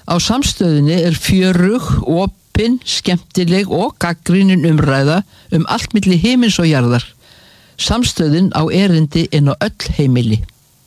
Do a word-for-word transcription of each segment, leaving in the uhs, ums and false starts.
Á samstöðinni er fjörug, opin, skemmtileg og gagnrýnin umræða um allt milli himins og jarðar. Samstöðin á erindi inn á öll heimili.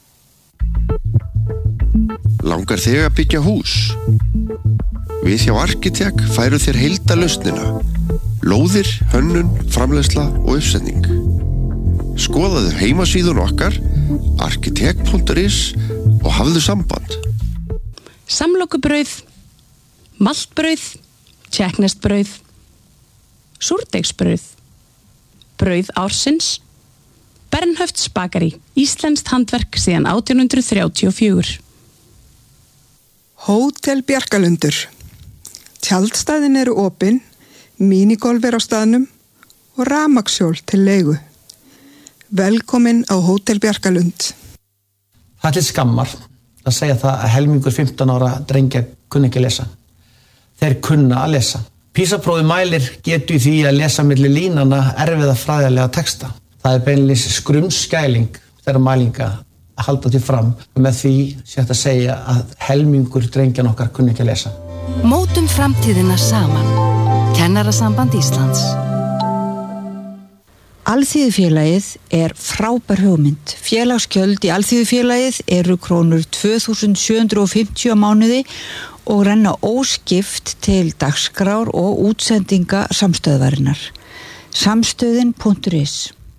Langar þig að byggja hús? Við hjá Arkitek færu þér heildarlausnina. Lóðir, hönnun, framleiðsla og uppsetning. Skoðaðu heimasíðun okkar, arkitek punktur is og hafðu samband. Samlokubrauð, maltbrauð, tékkneskt brauð, súrdeigsbrauð, brauð ársins, Bernhöfts bakari, íslenskt handverk síðan átján hundrað þrjátíu og fjögur. Hótel Bjarkalundur. Tjaldstæðin eru opin, mínigolf er á staðnum og rafmagnshjól til leigu. Velkomin á Hótel Bjarkalund. Það er til skammar að segja það að helmingur fimmtán ára drengja kunna ekki að lesa. Þeir kunna að lesa. PISA-prófið mælir getu í því að lesa milli línana erfiða fræðilega texta. Það er beinlínis skrumskæling þeirra mælinga að halda því fram og með því sé hægt að segja að helmingur drengjan okkar kunna ekki að lesa. Mótum framtíðina saman. Kennarasamband Íslands. Alþýðufélagið er frábær hugmynd. Félagsgjöld í Alþýðufélagið eru krónur tvö þúsund sjö hundruð fimmtíu á mánuði og renna óskipt til dagskrár og útsendinga samstöðvarinnar. Samstöðin punktur is.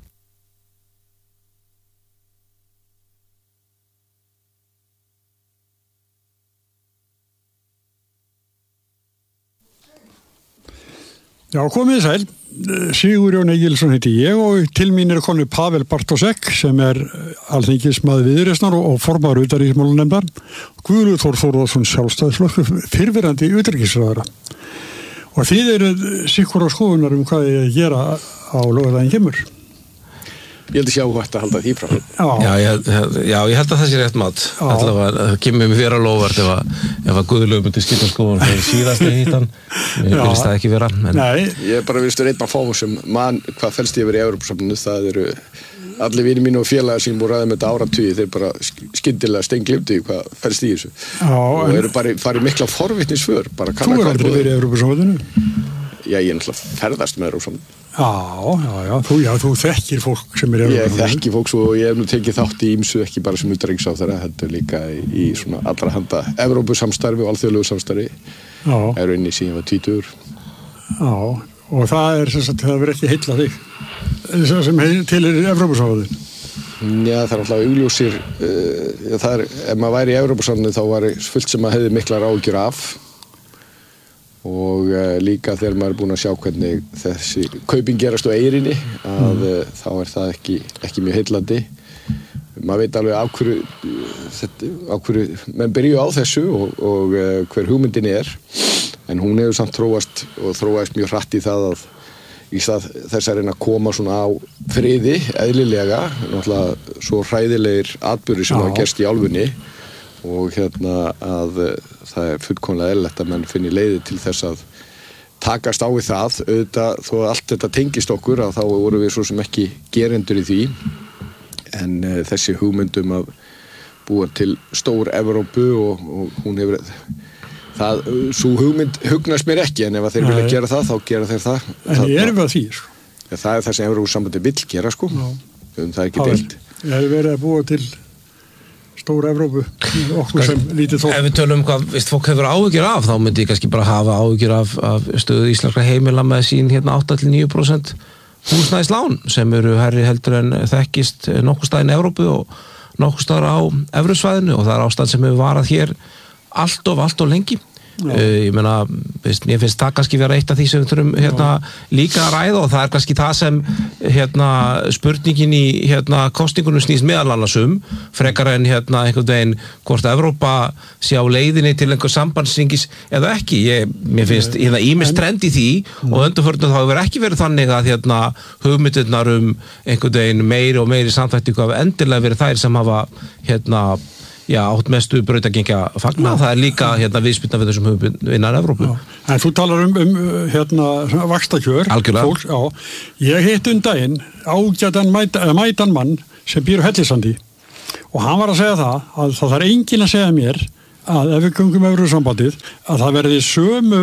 Já, komið þið sæl. Sigurjón Egilsson heiti ég og til mín er komið Pavel Bartosek sem er alþingismaður Viðreisnar og, og formaður utanríkismálanefndar og Guðlaugur Þór Þórðarson sjálfstæðisflokkur fyrrverandi utanríkisráðherra. Og þið eruð sikkur á skoðunar um hvað þið gera á laugardaginn kemur. Ég held að sjá hægt að halda því frá. Já, já, ég, já, ég held að það sé rétt mat. Allavega, það kemur mér vera lóvart ef að, ef að Guðlaugur myndi skipta skoðun fyrir síðast í hittan. Ég vilist það ekki vera. En... Nei. Ég er bara viðstur einn af fáum sem mann hvað felst ég verið í Evrópusambandinu. Það eru allir vinir mínu og félagar sem búið ræða með þetta áratugi. Þeir bara skyndilega steinglimtu í hvað felst í þessu. Já, og en... eru bara farið mikla forvitnisför. Þú er aldrei verið í Evrópusambandinu? Já, ég er náttúrulega ferðast með Evrópusambandinu. Já, já, já, þú, já, þú þekkir fólk sem er Ég þekki fólk svo og ég hef nú tekið þátt í ýmsu ekki bara sem utanríkisráðherra, heldur líka í, í svona allra handa Evrópusamstarfi og alþjóðlegu samstarfi. Já. Er inni síðan var tvítugur. Já, og það er sem sagt, það verður ekki heilla þig sem til er Evrópusamstarfi. Já, það er alltaf augljósir, uh, það er, ef maður væri í Evrópusamstarfi þá var fullt sem maður hefði miklar áhyggjur af. Og uh, líka þegar maður er búinn að sjá hvernig þessi kaupin gerast á eyrinni að mm. uh, þá er það ekki, ekki mjög heillandi. Maður veit alveg af hverju, þetta, af hverju menn byrju á þessu og, og uh, hver hugmyndin er en hún hefur samt þróast og þróast mjög hratt í það að í stað þess að reyna að koma svona á friði eðlilega, náttúrulega svo hræðilegir atburðir sem hafa gerst í álfunni og hérna að það er fullkomlega eðlilegt að menn finni leiði til þess að takast á við það, auðvitað þó að allt þetta tengist okkur að þá voru við svo sem ekki gerendur í því en uh, þessi hugmyndum að búa til stór Evrópu og, og hún hefur það, svo hugmynd hugnast mér ekki en ef að þeir vilja gera það þá gera þeir það. En ég er við að því sko. Ja, það er það sem Evrópusambandið vill gera sko, um það er ekki deilt. Ég hef verið að búa til stóra Evrópu, okkur sem lítið þó. Ef við tölum um hvað, veist, fólk hefur áhyggjur af, þá myndi ég kannski bara hafa áhyggjur af, af stöðu íslenskra heimila með sín hérna átta til níu prósent húsnæðislán sem eru herri heldur en þekkist nokkur staðar í Evrópu og nokkur staðar á evrusvæðinu og það er ástand sem hefur varað hér allt of, allt of lengi. Uh, ég meina, veist, mér finnst það kannski vera eitt af því sem við þurfum hérna, líka að ræða og það er kannski það sem hérna, spurningin í hérna, kosningunum snýst meðal annars um frekar en hérna, einhvern veginn hvort Evrópa sé á leiðinni til einhver sambandsringis eða ekki. Ég, mér finnst hérna, ýmis trend í því og undanförnum þá hefur ekki verið þannig að hérna, hugmyndirnar um einhvern veginn meiri og meiri samþættingu hafa endilega verið þær sem hafa hérna já, átt mestu brautagengja fagna. Það er líka hérna viðspyrna við þessum hugmyndum innan Evrópu. Já. En þú talar um, um hérna vaxtakjör. Algjörlega. Fólk, já. Ég hitt um daginn ágætan mæta, mætan mann sem býr á Hellisandi og hann var að segja það að það þarf enginn að segja mér að ef við göngum Evrusambandið að það verði sömu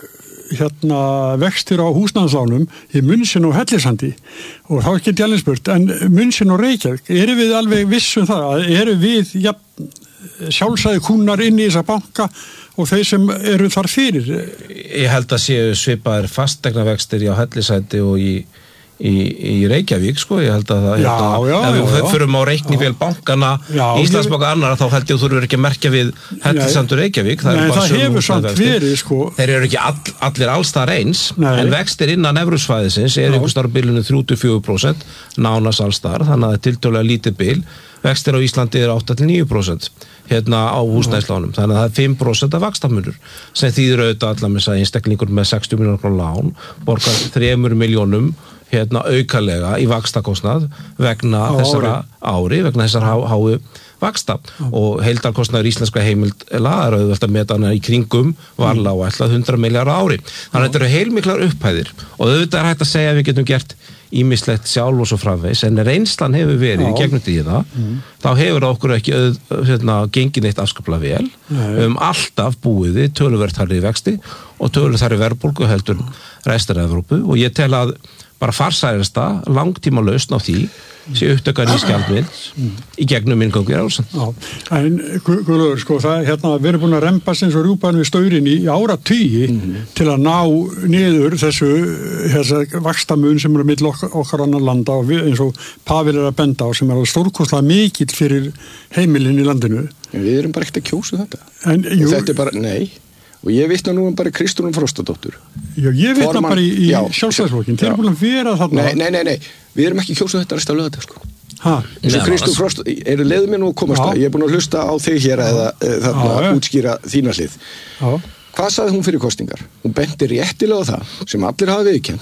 hérna vextir á húsnæðislánum í München og Hellisandi og þá get ég alveg spurt, en München og Reykjavík, eru við alveg vissum það að eru við ja, sjálfsæði kúnar inn í þessa banka og þeir sem eru þar fyrir? Ég held að séu svipaðir fastegnavextir í á Hellisandi og í Í, í Reykjavík, sko, ég held að það já, já, ef við já, förum á reikningvél bankana, Íslandsbanka annara, þá held ég að þú eru ekki að merkja við Hellisandur Reykjavík, það, nei, það hefur samt verið, sko. Þeir eru ekki all, allir allstar eins, nei. En vextir innan evrusvæðisins er einhvers staðar á bilinu þrjú til fjögur prósent, nánast allstar, þannig að það er tiltölulega lítið bil, vextir á Íslandi er átta til níu prósent hérna á húsnæðislánum, þannig að það er fimm prósent af vaxtamunur, sem þýðir auðvitað allar með að einstaklingur með sextíu milljónir króna lán borgar þremur milljónum hérna aukalega í vaxtakostnað vegna á þessara ári, ári vegna þessara há, háu vaxta á. Og heildarkostnaður íslenskra heimila er auðvitað að meta hana í kringum varla á ætlað hundrað milljarða ári. Þannig að þetta eru heilmiklar upphæðir og auðvitað er hægt að segja að við getum gert ýmislegt sjálf og svo framvegis, en reynslan hefur verið í gegnum tíðina, mm. þá hefur okkur ekki auð, hérna, gengið neitt afskaplega vel, við höfum alltaf búið við töluvert hærri vexti og töluvert hærri verðbólgu heldur restar af Evrópu og ég tel að bara farsælasta langtíma lausn á því sé upptökan í skjaldmiðl í gegnum inngöngu í Evrópusambandið. Já, en Guðlaugur, sko, það hérna við erum búin að rembast eins og rjúpan við staurin í áratugi mm. til að ná niður þessu þessa vaxtamun sem eru milli okkar, okkar annar landa og við, eins og Pavel er að benda á sem er stórkostlega mikill fyrir heimilin í landinu. En við erum bara ekkert að kjósa þetta. En, jú, og þetta er bara, nei. Og ég vitna nú um bara Kristrún Frostadóttur. Já, ég vitna Forman, bara í, í sjálfstæðisflokkin. Þeir eru búin að vera þarna. Nei, nei, nei, nei. Við erum ekki kjósað þetta resta lögða, sko. Hæ? Eins og Kristrún Frostadóttur, eru leiðu mér nú að komast það. Ég er búin að hlusta á þig hér eða þarna já, útskýra þína hlið. Já. Hvað sagði hún fyrir kosningar? Hún benti réttilega á það, sem allir hafa viðurkennt,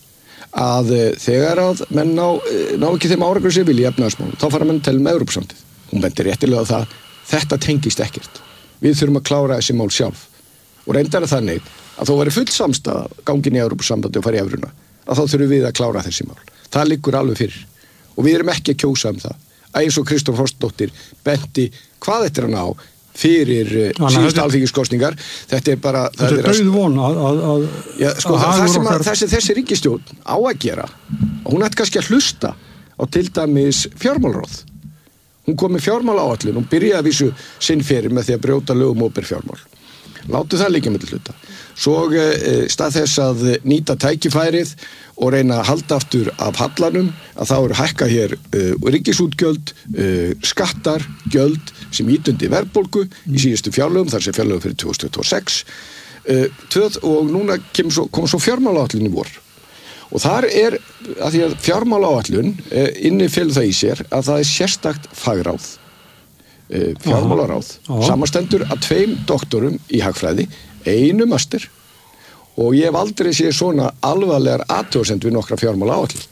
að þegar að menn ná, ná ekki þeim árangri sem vilja í efnahagsmálum, þá fara menn til með Evrópusambandið. Hún benti réttilega á það, þetta tengist ekkert. Við þurfum að klára þessi mál sjálf. Og reyndar er þannig að þó væri full samstaða gangin í Evrópusambandi og fara í evruna, að þá þurfum við að klára þessi mál. Það liggur alveg fyrir. Og við erum ekki að kjósa um það. Eins og Kristrún Frostadóttir benti hvað þetta er að ná fyrir síðustu alþingiskosningar. Þetta er bara... Þetta er dauð von að... að, að já, sko, að það sem að, þessi, þessi ríkisstjórn á að gera, hún ætti kannski að hlusta á til dæmis fjármálráð. Hún kom með fjármálaáætlun, hún byrjaði að vísu sinn fyrir með því að brjóta lög um opinber fjármál. Látu það líka milli hluta. Svo e, stað þess að nýta tækifærið og reyna að halda aftur af hallanum, að þá eru hækka hér e, ríkisútgjöld, e, skattar, gjöld sem ítundi verðbólgu mm. í síðustu fjárlögum, þar sem fjárlögum fyrir tvö þúsund tuttugu og sex e, tvöð, og núna kom svo, kom svo fjármálaáætlun í vor. Og þar er, að því að fjármálaáætlun e, innifel það í sér að það er sérstakt fagráð. Fjármálaráð, samastendur að tveim doktorum í hagfræði, einu master og ég hef aldrei séð svona alvarlegar athugasemd við nokkra fjármálaáætlun.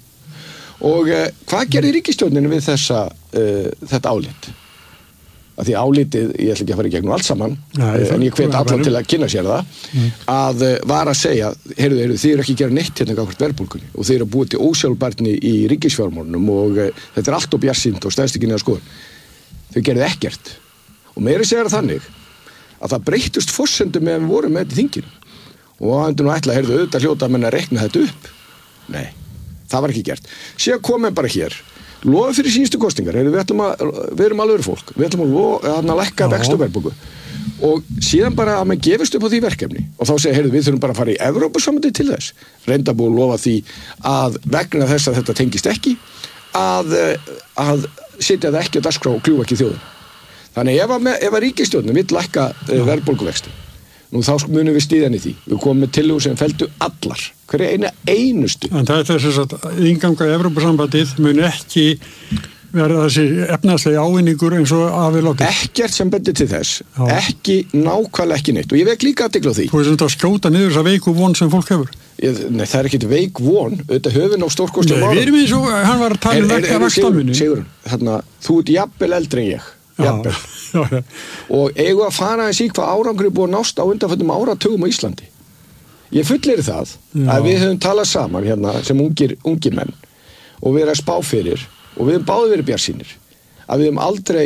Og eh, hvað gerir ríkisstjórnin við þessa, uh, þetta álit? Að því álitið, ég ætla ekki að fara í gegnum allt saman, Nei, uh, en ég hvet allan til að kynna sér það, mm. að uh, var að segja, heyrðu, heyrðu, þið eru ekki að gera neitt hérna gagnvart verðbólgunni og þið eru að búið til ósjálfbærni í ríkisfjármálunum og uh, þetta er allt og bjarsýnt og stæðst ekki neða skoðun. Þau gerðu ekkert og meiri segja þannig að það breytust forsendum meðan við vorum með þetta í þinginu og það endur nú ætla að heyrðu auðvitað hljóta að menna að rekna þetta upp. Nei, það var ekki gert. Síðan komum bara hér lofa fyrir síðustu kosningar, heyrðu, við, ætlum að, við erum alveg fólk, við ætlum að, lofa, að lækka vexti og verðbólgu og síðan bara að maður gefist upp á því verkefni og þá segja, heyrðu, við þurfum bara að fara í Evrópusambandið til þess. Reynda búið að lofa því að vegna þess að þetta tengist ekki að, að setja það ekki á dagskrá og kljúfa ekki þjóðin. Þannig ef að, ef að ríkisstjórnin vill lækka uh, verðbólguvexti, nú þá munum við stíðan í því. Við komum með tillögur sem feldu allar, hverja eina einustu. En það er þess að innganga í Evrópusambandið mun ekki verða þessi efnaðslega ávinningur eins og að við látið. Ekkert sem bendir til þess, Já. ekki nákvæmlega ekki neitt og ég vek líka athygli á því. Þú veist að skjóta niður þessa veiku von sem fólk hefur. Ég, nei, það er ekkit veik von, auðvitað höfum á stórkostum árum. Nei, við erum eins og, hann var að tala um vekka vaxtamunni. Sigurinn, þarna, þú ert jafnvel eldri en ég, jafnvel. Já, já. Og eigum að fara að sí hvað árangri búið að nást á undanföllum áratugum á Íslandi. Ég fullir það já. Að við höfum talað saman hérna sem ungir, ungir menn og við erum að spá fyrir og við höfum báðið verið bjarsýnir að við höfum aldrei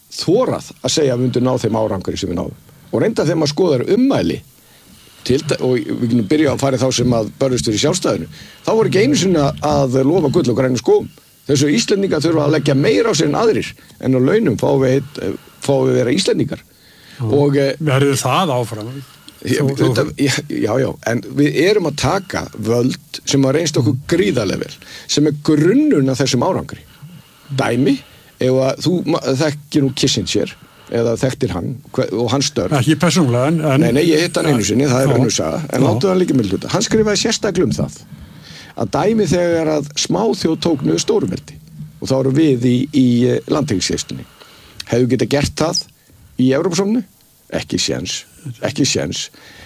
þorað að segja að við myndum ná þeim árangri sem við náðum. Og reynda þegar maður skoðar ummæli til, og við kunum byrja að fara þá sem að börðust fyrir sjálfstæðinu, þá voru ekki einu sinni að lofa gull og grænu skóum. Þessu Íslendingar þurfa að leggja meira á sér en aðrir, en á launum fáum við, fáum við vera Íslendingar. Og verður það áfram? Já, já, já, já, en við erum að taka völd sem að reynst okkur gríðarlega vel, sem er grunnurinn af þessum árangri. Dæmi, ef að þú þekkir nú Kissinger, eða þekktir hann og hans störf. Ekki persónulega, en... Nei, nei, ég hitt hann einu sinni, það er önnur saga, en láttu hann líka með hluta. Hann skrifaði sérstaklega um það, að dæmi þegar að smáþjóð tók niður stóruveldi, og þá eru við í, í landhelgisgæslunni. Hefðu getað gert það í Evrópusambandinu? Ekki séns, ekki séns.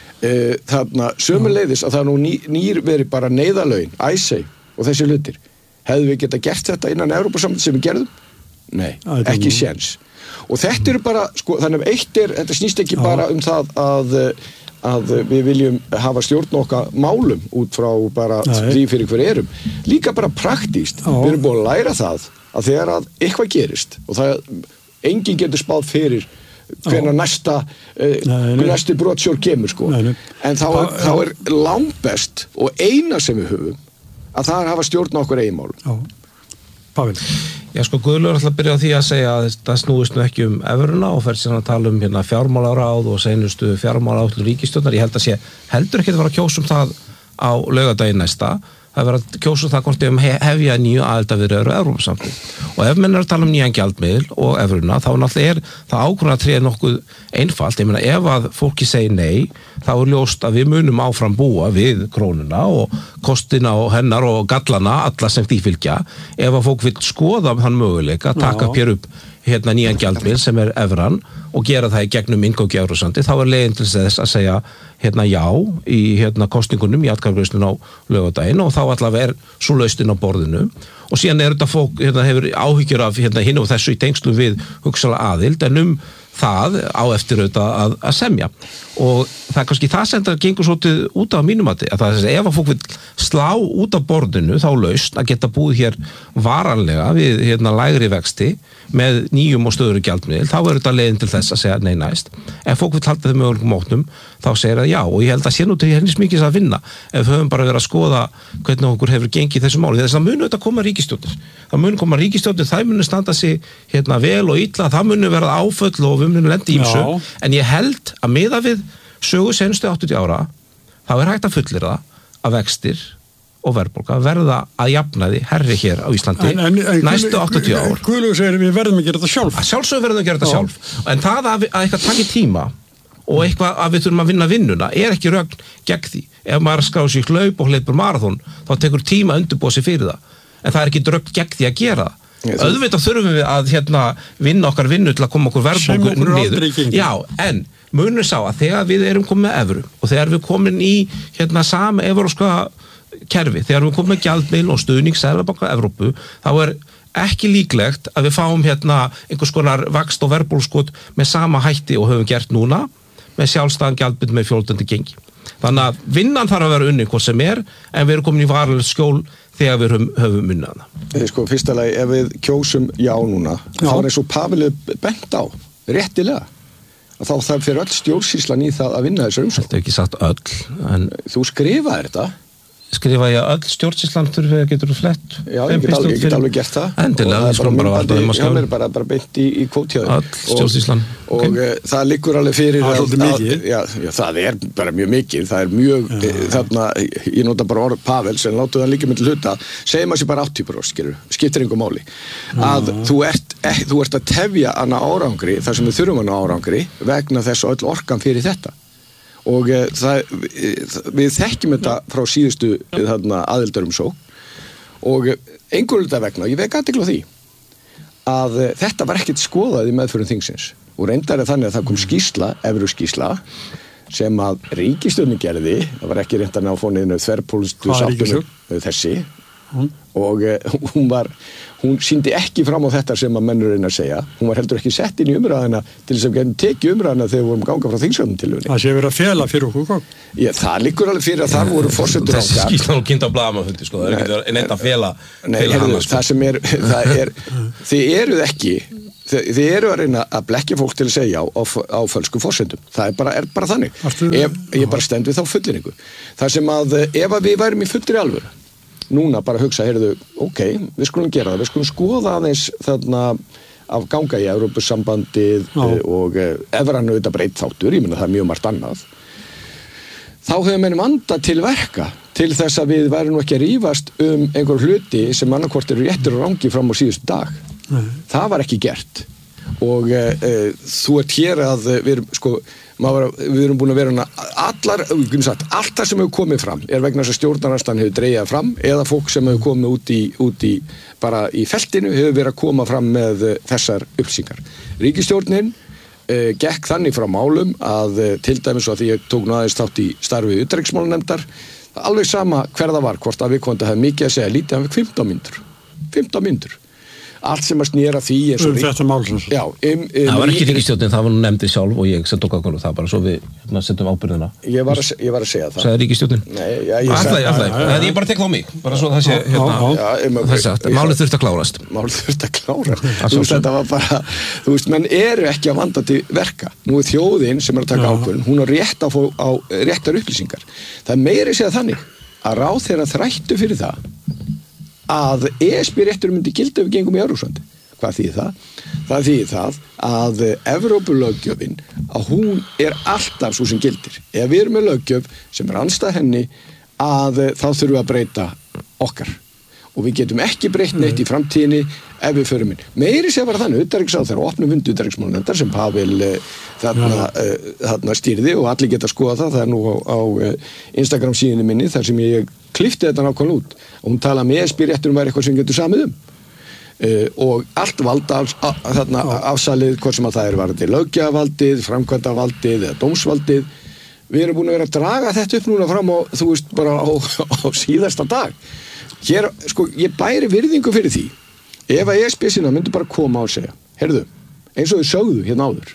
Þarna sömuleiðis að það nú ný, nýr verið bara neyðalögin, æsei og þessi hlutir. Hefðu við getað gert þetta innan Evrópusambandinu sem við gerðum? Nei, ekki séns. Og þetta eru bara, sko, þannig að eitt er, þetta snýst ekki Já. bara um það að, að við viljum hafa stjórn okkar málum út frá bara því fyrir hver erum. Líka bara praktíst. Já. Við erum búin að læra það að þegar að eitthvað gerist og það, enginn getur spáð fyrir hvenær næsta, uh, næsti brotsjór kemur, sko. Nei, nei. En þá, Pá, þá er langbest og eina sem við höfum að það er að hafa stjórn okkur eigin málum. Já. Pavel. Já, sko, Guðlaugur ætla að byrja á því að segja að það snúist nú ekki um evruna og fer síðan að tala um hérna fjármálaráð og seinustu fjármálaáætlun ríkisstjórnar. Ég held að sé heldur ekki að vera að kjósa um það á laugardaginn næsta. Það verður að kjósa það hvort við hefja nýju aðildarviðræður á Evrópusambandið. Og ef menn er að tala um nýjan gjaldmiðil og evruna, þá náttúrulega er það ákvörðunartréð nokkuð einfalt. Ég meina, ef að fólki segir nei, þá er ljóst að við munum áfram búa við krónuna og kostina og hennar og gallana, alla sem því fylgja. Ef að fólk vil skoða hann möguleika, taka upp hér upp hérna nýjan gjaldmiðil sem er evran og gera það í gegnum inngöngu í Evrópusambandið, þá er leiðin til þess að segja hérna já í hérna kosningunum í atkvæðagreiðslunni á laugardaginn og þá allavega er svo lausnin á borðinu og síðan er þetta fólk hérna hefur áhyggjur af hérna hinu og þessu í tengslum við hugsanlega aðild en um það á eftir auðvitað að, að semja og það er kannski það sem það gengur svolítið út af mínumati að það er ef að fólk vil slá út af borðinu þá laust að geta búið hér varanlega við hérna lægri vexti með nýjum og stöðuru gjaldmiðil þá er þetta leiðin til þess að segja nei næst ef fólk vil halda þeim möguleikum mótnum þá segir það já og ég held að sé nú til hennis mikið að vinna ef við höfum bara verið að skoða hvernig okkur hefur gengið þessu máli þess að munu þetta koma ríkisstjórnir það munu koma ríkisstjórnir það munu standa sig hérna vel og illa það munu verða áföll og við munum lenda í ýmsu en ég held að miða við sögu seinustu áttatíu ára þá er hægt að fullyrða að vextir og verðbólga verða að jafnaði herri hér á Íslandi en, en, en, næstu áttatíu ár. Guðlaugur segir við verðum að gera þetta sjálf. Að sjálfsögðu verðum að gera þetta sjálf. En það að, að eitthvað taki tíma og eitthvað að við þurfum að vinna vinnuna er ekki rögn gegn því. Ef maður skráður sig hlaup og hleypur marathon þá tekur tíma að undirbúa sig fyrir það. En það er ekki rögn gegn því að gera það. Yes. Auðvitað þurfum við að hérna, vinna okkar vinnu til að koma okkur verðbólgu niður. Já, en munur sá að þegar við erum komið með evru og þegar við komin í hérna, sama evrópska kerfi, þegar við komum með gjaldmiðil og stuðning Seðlabanka Evrópu, þá er ekki líklegt að við fáum hérna einhvers konar vaxt og verðbólskot með sama hætti og höfum gert núna með sjálfstæðan gjaldmiðil með fjóltandi gengi. Þannig að vinnan þarf að vera unni hvort sem er, en við erum komin í varanlegt skjól þegar við höfum, höfum unnið hana. Sko, fyrsta lagi, ef við kjósum já núna, já. Þá er eins og Paveli bent á, réttilega, að þá það fyrir öll stjórnsýslan í það að vinna þessar umsókn. Þetta er ekki sagt öll, en... Þú skrifaðir þetta. Skrifa ég að öll stjórnsýslan þurfi að getur flett. Já, ég get alveg, get alveg gert það. Endilega, við skulum bara valda þeim að skjála. Já, mér er bara, bara beint í, í kvótjáði. Öll stjórnsýslan. Og, okay. og uh, það liggur alveg fyrir að... Það er mikið. Já, já, það er bara mjög mikið. Það er mjög, ja. þarna, ég nota bara orð Pavel, sem látu það líka með til hluta, segjum að sé bara áttatíu prósent, skilur, skiptir einhver máli. Að ja. þú, ert, eh, þú ert að tefja hana árangri, þar sem við þurfum hana árangri, vegna þess að öll orkan fyrir þetta. Og uh, það, við þekkjum þetta frá síðustu þarna, aðildarumsókn og einhverjum þetta vegna, ég vek athygli á því að uh, þetta var ekkert skoðað í meðförum þingsins og reyndar er þannig að það kom skýrsla, evruskýrsla sem að ríkisstjórnin gerði, það var ekki reynt að ná fóniðinu þverpólistu sáttunum þessi mm. og uh, hún var hún síndi ekki fram á þetta sem að mennur reyna að segja. Hún var heldur ekki sett inn í umræðina til þess að við tekið umræðina þegar við vorum ganga frá þingsköldum til henni. Það sé verið að fela fyrir okkur. Já, það liggur alveg fyrir að þar voru forsendur okkar. Þessi skýrslan og kynnt á blaðamannafundi, sko. Það er ekki neitt að fela, Nei, fela heyrðu, hana, sko. Það sem er, það er þið eruð ekki þið, þið eru að reyna að blekkja fólk til að segja á, á, á fölskum forsendum. Það er bara, er bara þannig. Ef, ég bara stend við þá fullinningu. Það sem að ef að við værum í fullri alvöru, núna bara hugsa, heyrðu, ok, við skulum gera það, við skulum skoða aðeins þarna af ganga í Evrópusambandið og evran auðvitað breytt þáttur, ég meina það er mjög margt annað. Þá hefur mennum anda til verka til þess að við værum nú ekki að rífast um einhver hluti sem annarkvort eru réttir og rangi fram á síðustu dag. Nei. Það var ekki gert og e, e, þú ert hér að við erum, sko, maður, við erum búin að vera allar, sagt, allt það sem hefur komið fram er vegna þess að stjórnarandstaðan hefur dreigað fram eða fólk sem hefur komið út í, út í bara í feltinu hefur verið að koma fram með þessar upplýsingar. Ríkisstjórnin Uh, gekk þannig frá málum að uh, til dæmis og að því ég tók nú aðeins þátt í starfi utanríkismálanefndar, alveg sama hver það var, hvort að við komum að hafa mikið að segja lítið, hann fikk fimmtán mínútur fimmtán mínútur allt sem að snýra því eins og um þetta mál sem já, um, um, það var ekki ríkisstjórnin, það var nú nefndið sjálf og ég sem tók ákvörðu, það bara svo við hérna, setjum ábyrgðina. Ég var að, ég var að segja það. Sagði ríkisstjórnin? Nei, já, ég sagði það. Ég bara tek það á mig, bara svo það sé hérna, þess að málið þurft að klárast. Málið þurft að klárast. Þú veist, þetta var bara, þú veist, menn eru ekki að vanda til verka. Nú er þjóðin sem er að taka ákvörðun, hún har rétt á, á réttar upplýsingar. Það er meiri segja þannig að ráðherra þrættu fyrir það að E S B-réttur myndi gilda ef við gengum í Evrópusambandið. Hvað þýðir það? Það þýðir það að Evrópulöggjöfin, að hún er alltaf svo sem gildir. Ef við erum með löggjöf sem er andstæð henni, að þá þurfum við að breyta okkar. Og við getum ekki breytt neitt í framtíðinni ef við förum inn. Meiri sé bara þannig, utanríkisráðherra opnum fund utanríkismálanefndar sem Pavel þarna, þarna stýrði og allir geta skoða það, það er nú á, á Instagram síðunni minni þar sem ég klippti þetta nákvæmlega út. Og hún talaði með E S B-rétturum væri eitthvað sem getur samið um. Uh, og allt valda af, af, þarna, afsalið, hvort sem að það er varandi löggjafarvaldið, framkvæmdarvaldið eða dómsvaldið. Við erum búin að vera að draga þetta upp núna fram á, þú veist, bara á, á síðasta dag. Hér, sko, ég bæri virðingu fyrir því ef að E S B-sina myndi bara koma og segja, heyrðu, eins og þau sögðu hérna áður,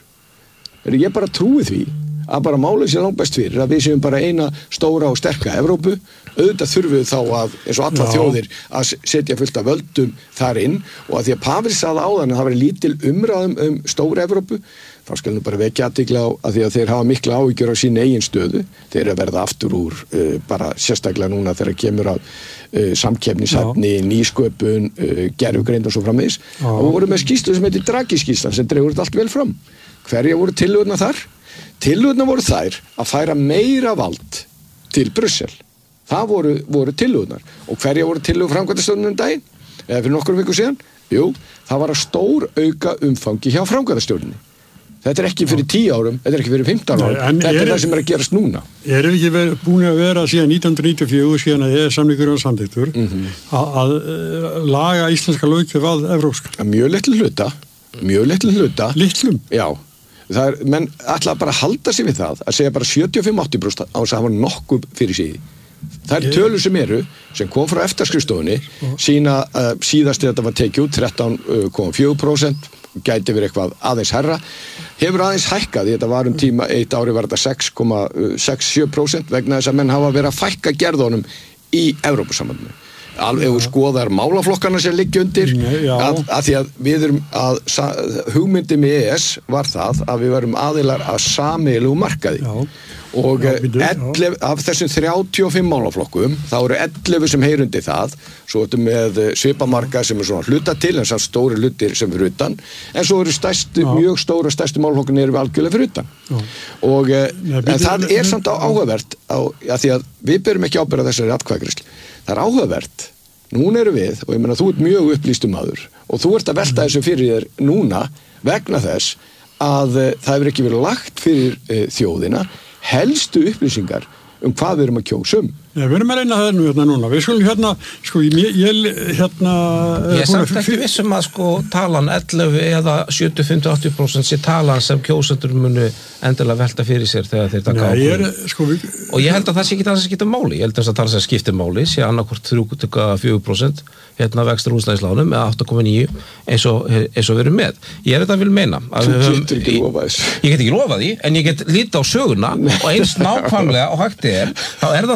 er ég bara trúi því að bara málið sé langt best fyrir að við séum bara eina stóra og sterka Evrópu, auðvitað þurfum við þá að eins og alla þjóðir að setja fullt af völdum þar inn og að því að Pavel sagði áðan að það væri lítil umræðum um stóra Evrópu, þá skal nú bara vekja athygli á að því að þeir hafa mikla áhyggjur á sín eigin stöðu, þeir eru að verða aftur úr uh, bara sérstaklega núna þegar kemur að uh, samkeppnishæfni, nýsköpun, uh, gervigreind og svo framvegis og voru með skýrslu sem heitir Draghi-skýrslan sem dregur þetta allt vel fram. Hverja voru tillögurnar þar? Tillögurnar voru þær að færa meira vald til Brussel. Það voru, voru tillögurnar. Og hverja voru tillögur framkvæmdastjórnin um daginn? Eða fyrir nokkur viku síðan? Jú, það var að stór auka umfangi hjá framkvæmdastjórninni. Þetta er ekki fyrir tíu árum, þetta er ekki fyrir fimmtán árum, Nei, þetta er, er það sem er að gerast núna. Erum við ekki verið, búin að vera síðan nítján hundruð níutíu og fjögur, síðan að E E S-samningurinn var samþykktur, mm -hmm. að, að laga íslenska löggjöf að evrópska? Mjög litlu hluta, mjög litlu hluta. Litlum? Já. Það er, menn ætla bara að halda sig við það, að segja bara sjötíu og fimm til áttatíu prósent á þess að hafa nokkuð fyrir sig. Það er tölur sem eru, sem kom frá EFTA-skrifstofunni, sína uh, síðast þetta var tekið út, þrettán komma fjögur prósent, gæti verið eitthvað aðeins herra, hefur aðeins hækkað, þetta var um tíma, eitt ári var þetta sex komma sex sjö prósent vegna þess að menn hafa verið að fækka gerðunum í Evrópusambandinu. Alveg ef skoðar málaflokkana sem liggja undir að, að því að við erum að hugmyndi með E E S var það að við verum aðilar að sameiginlegu markaði já. Og já, ellefu, af þessum þrjátíu og fimm málaflokkum þá eru ellefu sem heyrundi það svo ertu með svipamarka sem er svona hluta til en samt stóri hlutir sem fyrir utan en svo eru stærstu, mjög stóra stærstu málaflokkin eru við algjörlega fyrir utan já. Og Nei, en það er samt áhugavert á, að því að við berum ekki ábyrgð þessari atkvæðagreiðslu. Það er áhugavert, núna eru við og ég meina þú ert mjög upplýstur maður og þú ert að velta þessu fyrir þér núna vegna þess að uh, það hefur ekki verið lagt fyrir uh, þjóðina helstu upplýsingar um hvað við erum að kjósa um. Nei, við erum að reyna það nú hérna núna. Við skulum hérna, sko, ég, ég hérna... Ég er samt ekki vissum að sko talan ellefu eða sjötíu til áttatíu prósent sé talan sem kjósendur munu endilega velta fyrir sér þegar þeir taka ákvörðun. Sko, við... Og ég held að það sé ekki það sem skiptir máli. Ég held að það sem skiptir máli sé annarkvort þrjú til fjögur prósent hérna vextir húsnæðislánum eða átta komma níu eins og, eins og við erum með. Ég er þetta að vil meina. Að Þú getur ekki lofa þessu. Ég get ekki lofa því, en ég get lítið á söguna og eins nákvæmlega og hægt er, þá er það þannig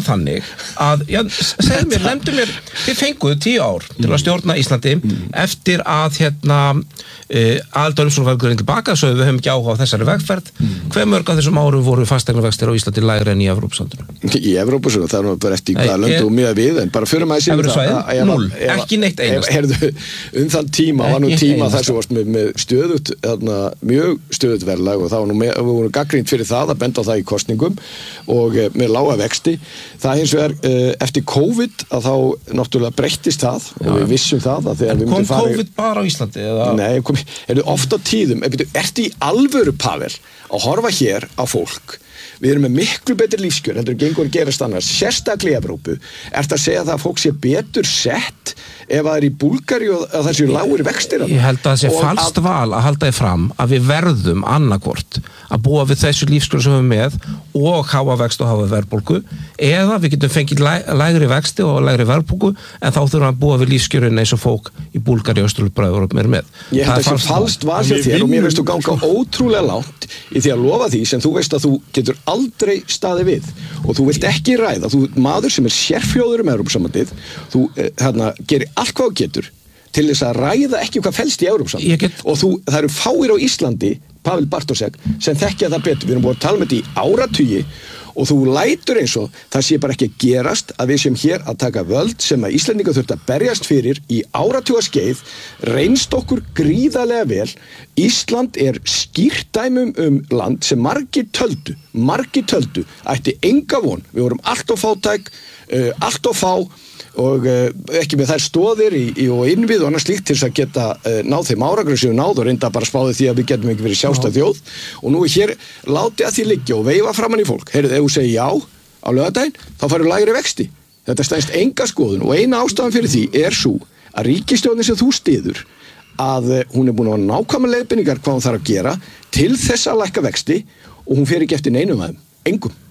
að, já, segðu mér, nefndu mér þið fenguðu tíu ár til að stjórna Íslandi eftir að hérna uh, aðildarumsóknarverkurinn tilbaka svo við höfum ekki áhuga á þessari vegferð hve mörg af þessum árum voru fasteignavextir á Íslandi lægri en í Evrópusambandinu? Í Evrópusambandinu, það er nú bara eftir hvaða lönd og mjög við, en bara fyrir maður síðan það núll, ekki neitt einast herðu, um þann tíma, var nú tíma þar sem varst með, með stöðut, þarna, mjög stöðut verðlag og það var nú með, við vorum gagnrýnt fyrir það að benda á það í kosningum og e, með lága vexti það hins vegar e, eftir COVID að þá náttúrulega breyttist það og já, við vissum það að þegar við kom fara COVID bara á Íslandi? Eða? Nei, kom, er oft á tíðum ertu í alvöru, Pavel, að horfa hér á fólk við erum með miklu betri lífskjör heldur en gengur að gerast annars, sérstaklega í Evrópu ertu að segja það að fólk sé betur sett ef það er í Búlgaríu og að það sé lágir vextir Ég held að það sé falskt val að halda þið fram að við verðum annarkvort að búa við þessu lífskjör sem við með og hafa vext og hafa verðbólgu eða við getum fengið læ, lægri vexti og lægri verðbólgu en þá þurfum við að búa við lífskjörinn eins og fólk í Búlgaríu og Austurlöndum er með. Ég held að það sé falskt val hjá þér og mér veist þú ganga ótrúlega langt í því að lofa því sem þú veist að þú getur aldrei staði við og þú vilt ekki ræða, þú maður sem er sérfróður um Evrópusambandið, þú hérna gerir allt hvað þú getur til þess að ræða ekki hvað felst í Evrópusambandið get... og þú, það eru fáir á Íslandi, Pavel Bartosek, sem þekkja það betur, við erum búin að tala með þetta í áratugi og þú lætur eins og það sé bara ekki að gerast að við sem hér að taka völd sem að Íslendingar þurft að berjast fyrir í áratuga skeið, reynst okkur gríðarlega vel. Ísland er skýrt dæmum um land sem margir töldu, margir töldu, ætti enga von, við vorum allt of fátæk, uh, allt of fá og uh, ekki með þær stóðir í, í, og innvið og annars slíkt til þess að geta uh, náð þeim árangri sem við náð og reynda bara spáði því að við getum ekki verið sjálfstæð þjóð og nú er hér látið að því liggja og veifa framan í fólk heyrðu, ef þú segir já á laugardaginn þá farið lægri vexti, þetta stæðist enga skoðun og eina ástæðan fyrir því er svo að ríkisstjórnin sem þú styður að uh, hún er búin að nákvæmlega leiðbeiningar hvað hún þarf að gera til þess að lækka vexti og hún fer ekki eftir neinum af þeim, engum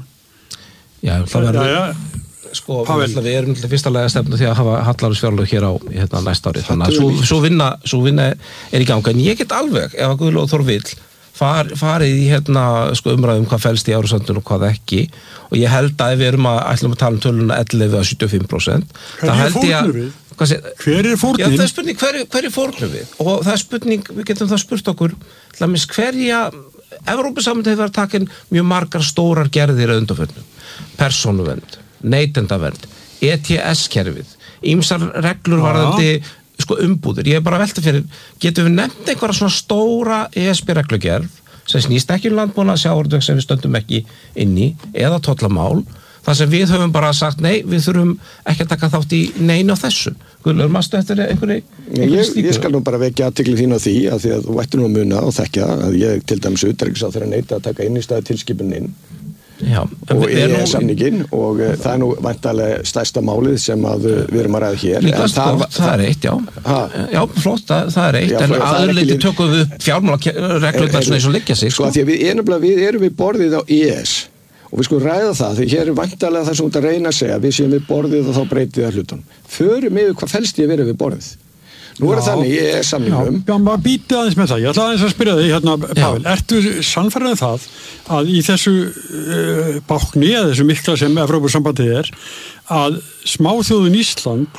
Já, það verður sko, við, við erum til fyrsta lega stefnu því að hafa hallarisfjárlög hér á hérna, næsta ári, þannig að svo, svo, vinna, svo vinna er í ganga, en ég get alveg ef að Guðlaugur Þór vill far, farið í hérna, sko, umræðum hvað felst í Evrópusambandinu og hvað ekki og ég held að ef við erum að ætlum að tala um töluna ellefu að sjötíu og fimm prósent Hver er fórnum við? Hver er fórnum? Já, það er spurning, hver, hver er fórnum við? Og það er spurning, við getum það spurt okkur hlamis, hverja Evrópusambandið hefur verið að taka mjög margar stórar gerðir að undanförnum, persónuvernd neytendavernd, E T S-kerfið ýmsar reglur varðandi sko umbúðir, ég er bara að velta fyrir getum við nefnt einhverja svona stóra E S B-reglugerð sem snýst ekki um landbúnað sjávarútveg sem við stöndum ekki inn í eða tollamál, þar sem við höfum bara sagt nei, við þurfum ekki að taka þátt í neinu á þessu. Guðlaugur, manstu eftir einhverju? Ég, ég skal nú bara vekja athygli þín á því að því að þú ættir nú að muna og þekkja að ég til dæmis utanríkisráðherra neita að taka inn í staði tilskipunin Já, og E E S-samningin og uh, það er nú væntanlega stærsta málið sem að uh, við erum að ræða hér Líka, það, það, það er eitt, já ha? Já, flott, það, það er eitt já, en aðurleiti tökum við upp fjármálareglurnar svona eins og liggja sig sko, sko. Því að við erum, við erum við borðið á E E S og við skulum ræða það því hér er væntanlega það sem út að reyna að segja við séum við borðið og þá breytið það hlutunum förum yfir hvað felst ég að vera við borðið Nú er það þannig, ég er samningum. Já, maður býti aðeins með það. Ég ætla aðeins að spyrja þig, hérna, Pavel, ertu sannfærið það að í þessu uh, bákni, eða þessu mikla sem Evrópusambandið er, að smáþjóðin Ísland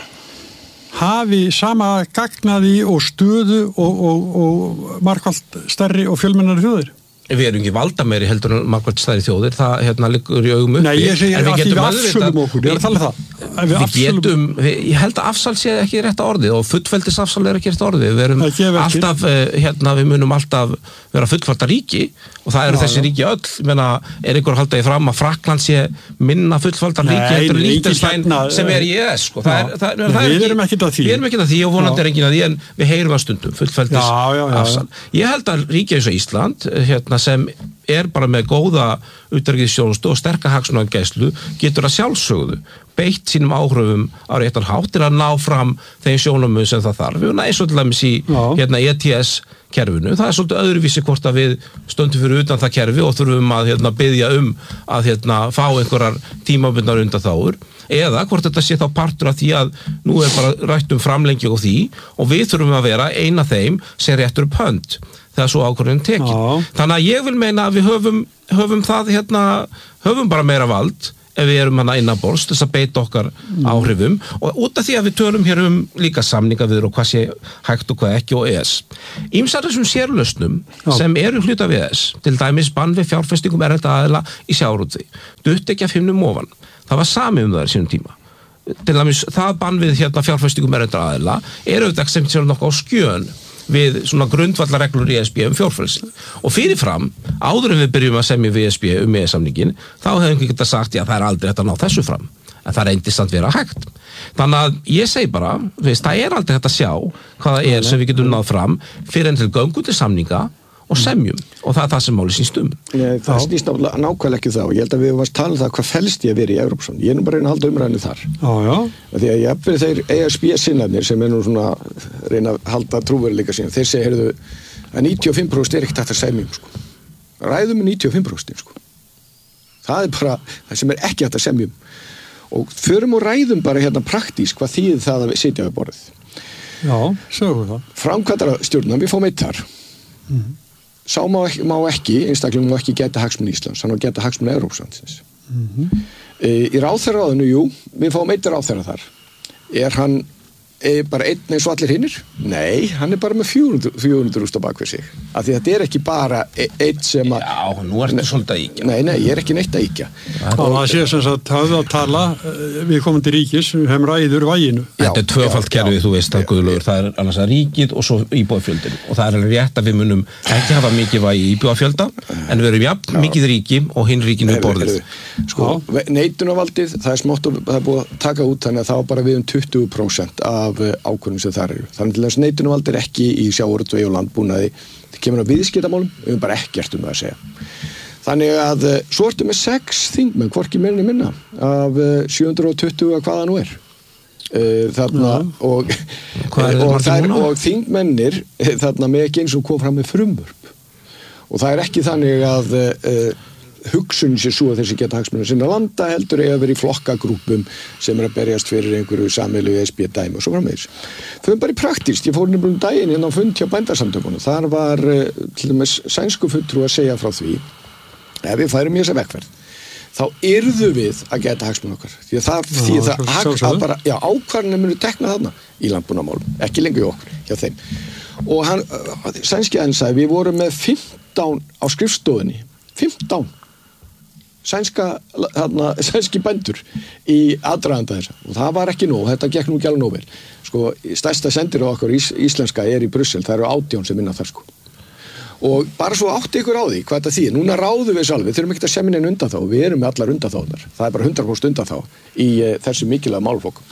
hafi sama gagnaði og stöðu og, og, og margfalt stærri og fjölmennari þjóðir? Við erum ekki valdameiri heldur en margvært stærri þjóðir, það hérna liggur í augum uppi. Nei, ég segi að því við afsölum okkur, ég er að tala það. Við, við getum, við, ég held að afsal sé ekki rétt orðið og fullveldisafsal er ekki rétt orðið. Við erum alltaf, hérna, við munum alltaf vera fullvalda ríki og það eru já, þessi ríki öll, ég meina, er einhver að halda því fram að Frakkland sé minna fullvalda ríki heldur Liechtenstein sem er í E E S, sko. Það er, það, það er við erum ekki að því. Við erum ekki að því og vonandi er enginn að því en við heyrum það stundum, fullveldisafsal. Ég held að ríki eins og Ísland, hérna, sem er bara með góða utanríkisþjónustu og sterka hagsmunagæslu getur að sjálfsögðu beitt sínum áhrifum á réttan hátt til að ná fram þeim sjónumum sem það þarf. Við næst svo til dæmis í hérna, E T S-kerfinu. Það er svolítið öðruvísi hvort að við stöndum fyrir utan það kerfi og þurfum að hérna, biðja um að hérna, fá einhverjar tímabundnar undanþágur eða hvort þetta sé þá partur af því að nú er bara rætt um framlengjum og því og við þurfum að vera eina þeim sem réttur upp hönd þegar svo ákvörðin tekin. Já. Þannig að ég vil meina að við höfum, höfum það hérna, höfum bara meira vald ef við erum hana innanborðs þess að beita okkar áhrifum og út af því að við tölum hér um líka samningaviður og hvað sé hægt og hvað ekki og E S. Ýmsar þessum sérlausnum sem eru hluta við E S, til dæmis bann við fjárfestingum erlendra aðila í sjávarútvegi, dutt ekki að fimmnum ofan. Það var samið um það í sínum tíma. Til dæmis það bann við hérna fjárfestingum erlendra aðila er auðvitað sem sér nokkuð á skjön við svona grundvallarreglur í E S B um fjárfrelsi. Og fyrirfram, áður en við byrjum að semja við E S B um E S-samningin, þá hefum við getað sagt, já, það er aldrei hægt að ná þessu fram. En það reyndist að vera hægt. Þannig að ég segi bara, veist, það er aldrei hægt að sjá hvað það er sem við getum náð fram fyrir en til göngu til samninga og semjum. Og það er það sem máli snýst um. Nei, það snýst nákvæmlega ekki þá. Ég held að við varst talað um það hvað felst ég að vera í Evrópusambandinu. Ég er nú bara reyna að halda umræðinu þar. Já, já. Því að ég fyrir þeir E S B-sinnarnir sem er nú svona reyna að halda trúverðileika sína. Þeir segja, heyrðu, að níutíu og fimm prósent er ekkert hægt að semjum, sko. Ræðum með níutíu og fimm prósent, sko. Það er bara það sem er ekki hægt að semjum. Og förum og ræðum bara hérna praktískt hvað þýðir það að við sitja við borðið. Já, sögum það. Framkvæmdastjórnan, við fáum eitt þar. Mm. Sá má ekki, má ekki einstaklega má ekki geta hagsmuni Íslands, hann má geta hagsmuni Evrópusambandsins. Mm-hmm. E, í ráðherraráðinu, jú, við fáum einn ráðherra þar. Er hann e, bara einn eins og allir hinnir? Nei, hann er bara með fjögur hundruð þúsund á bakvið sig. Af því að þetta er ekki bara e, einn sem að... Já, nú ertu svolítið að íkja. Nei, nei, ég er ekki neitt að íkja. Og það sé sem sagt höfðu að tala við komum til ríkis, hefum ræður væginu. Þetta er tvöfalt kerfið, þú veist, það er guðlugur. Það er annars að ríkið og svo íbúafjöldin. Og það er alveg rétt að við munum ekki hafa mikið vægi íbúafjölda, en við erum jafn mikið ríki og hinn ríkinu við borðið. Sko, neitunarvaldið, það er smátt og það er búið að taka út, þannig að það var bara við um tuttugu prósent af ákvörðum sem þar eru. Þannig til þess neitunarvald er ekki í sjávarútvegi og landbúnaði. Það kemur á viðskiptamálum, við höfum bara ekkert um það að segja. Þannig að svo ertu með sex þingmenn, hvorki meira né minna, af sjö hundruð og tuttugu að hvaða nú er. Þarna, og, og, þær, og þingmennir þarna með ekki eins og kom fram með frumvörp. Og það er ekki þannig að uh, hugsun sér svo að þessi geta hagsmuna sinna landa heldur eða verið í flokkagrúpum sem er að berjast fyrir einhverju sameiginlegu E S B-dæmi og svo framvegis. Þau er bara í praktískt, ég fór nefnilega um daginn hérna á fund hjá bændarsamtökunum, þar var uh, til dæmis sænsku fulltrú að segja frá því ef við færum í þessa vegferð þá yrðu við að geta hagsmuna okkar því að það, já, því það hag, að bara, já, ákvarðanir munu tekna þarna í landbúnaðarmálum, ekki lengur í okkur hjá þeim. Og hann, sænski aðeins sagði, við vorum með fimmtán á skrifstofunni, fimmtán sænska, þarna, sænski bændur í aðdraganda þessa og það var ekki nóg, þetta gekk nú ekki alveg nóg vel. Sko, stærsta sendir á okkur ís, íslenska er í Brussel, það eru átján sem minna þar sko. Og bara svo átti ykkur á því hvað þetta þýðir, núna ráðum við sjálf, við þurfum ekki að semja neina undan þá, við erum með allar undan þáðar, það er bara hundrað prósent undan þá í uh, þessu mikilvæga málflokkum.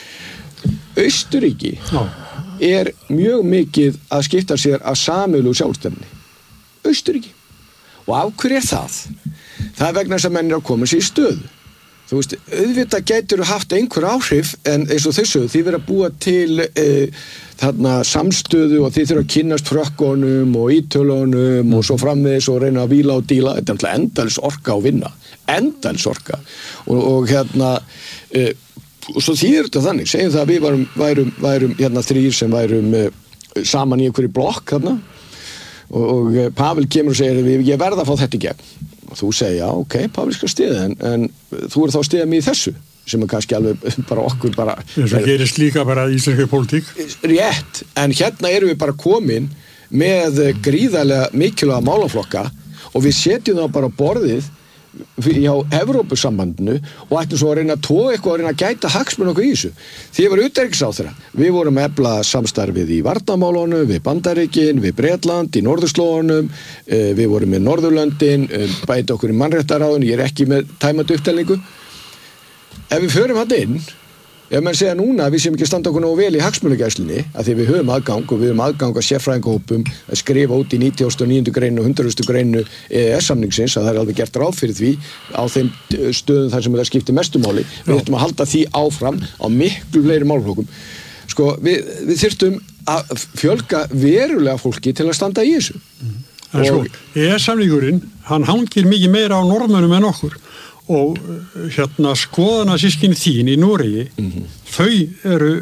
Austurríki no. er mjög mikið að skipta sér að sameiginlegu sjálfstefni. Austurríki. Og af hverju er það? Það er vegna þess að menn er að koma sér í stöðu. Þú veist, auðvitað gætur haft einhver áhrif en eins og þessu, þið verða að búa til e, þarna samstöðu og þið þurfa að kynnast frökkunum og ítölunum mm. og svo framvegis og reyna að víla og díla. Þetta er alltaf endals orka að vinna. Endals orka. Og, og hérna, e, og svo þýðir þetta þannig, segjum það að við varum, værum, værum hérna þrýr sem værum e, saman í einhverju blokk hérna og, og Pavel kemur og segir, ég verða að fá þetta í gegn. Og þú segir, já, ok, Pavel skal stiða en, en þú er þá stiða mig í þessu sem er kannski alveg bara okkur bara... Þess að gerist líka bara íslenskri pólitík. Rétt, en hérna erum við bara komin með gríðarlega mikilvæga málaflokka og við setjum þá bara borðið hjá Evrópusambandinu og ættum svo að reyna að tóa eitthvað og reyna að gæta hagsmun okkur í þessu. Því ég var utanríkisráðherra. Við vorum að efla samstarfið í varnarmálunum, við Bandaríkin, við Bretland, í norðurslóðunum, við vorum með Norðurlöndin, bæti okkur í mannréttaráðun, ég er ekki með tæmandi upptelningu. Ef við förum hann inn, ef mann segja núna að við séum ekki að standa okkur nógu vel í hagsmunagæslunni, að því við höfum aðgang og við höfum aðgang að sérfræðingahópum að skrifa út í nítugasta og níundu greinu og hundraðasta greinu E E S-samningsins að það er alveg gert ráð fyrir því á þeim stöðum þar sem það skiptir mestu máli. Við ættum að halda því áfram á miklu fleiri málflokkum. Sko, við, við þyrftum að fjölga verulega fólki til að standa í þessu. Mm. En sko, E E S-samningurinn, hann hangir mikið meira á norðmönnum en okkur. Og hérna skoðana sískinni þín í Noregi, mm-hmm. þau eru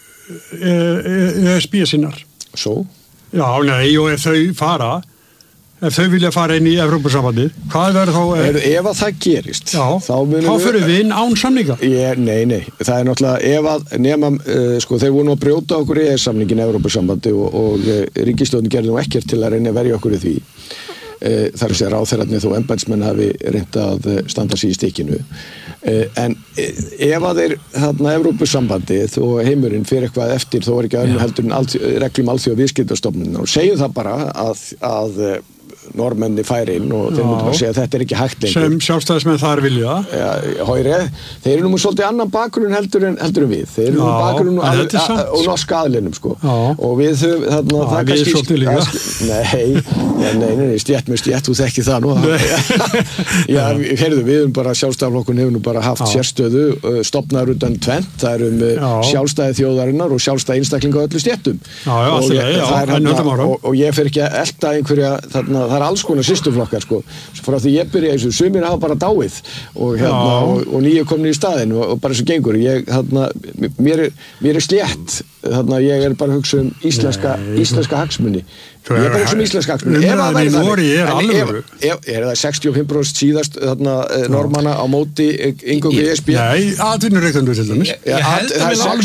E S B-sinnar. Svo? Já, nei, og ef þau fara, ef þau vilja fara inn í Evrópusambandið, hvað verður þá... Er, ef að það gerist, já, þá munum þá fyrir við inn án samninga. Ég, nei, nei, það er náttúrulega, ef að nema, uh, sko, þeir voru nú að brjóta okkur í E E S-samningin Evrópusambandi og, og uh, ríkisstjórnin gerði nú ekkert til að reyna að verja okkur í því. Uh, þar er sér ráðherrarnir þó embættismenn hafi reynt að standa sig í stikinu. Uh, en uh, ef að þeir þarna Evrópusambandið og heimurinn fyrir eitthvað eftir, þó er ekki önnur heldur en alþjó, reglum alþjóða viðskiptastofnunar og segjum það bara að, að normenni færi inn og þeir myndu bara segja að þetta er ekki hægt lengur. Sem sjálfstæðismenn þar vilja. Ja, hóri, þeir eru nú með svolítið annan bakgrunn heldur en, heldur en við. Þeir eru nú bakgrunn og norska aðlinum sko. Já. Og við þau, þarna, já, það kannski... svolítið líka. Nei, nei, nei, nei, stjætt með stjætt, þú þekki það nú. Já, heyrðu, við erum bara, sjálfstæðarflokkun hefur nú bara haft já. sérstöðu, stofnaður utan tvennt, það er um já. sjálfstæði þjóðarinnar og sjálfstæði einstaklinga á öllu stjættum. Já, já, og, ég, já, þarna, og, og ég fer ekki að elta einhverja, þarna, það er alls konar systurflokkar sko, frá því ég byrja þessu, sumir hafa bara dáið og, hérna, og, og nýju komin í staðinn og, og bara þessu gengur, ég, þarna, mér, er, mér er slétt, þarna, ég er bara að hugsa um íslenska, íslenska hagsmuni, ég er bara að hugsa um íslenska hagsmuni, ef það væri þannig, er það sextíu og fimm prósent síðast þarna, normanna á móti yngöngu E S B? Nei, atvinnureikendur til dæmis. Ég held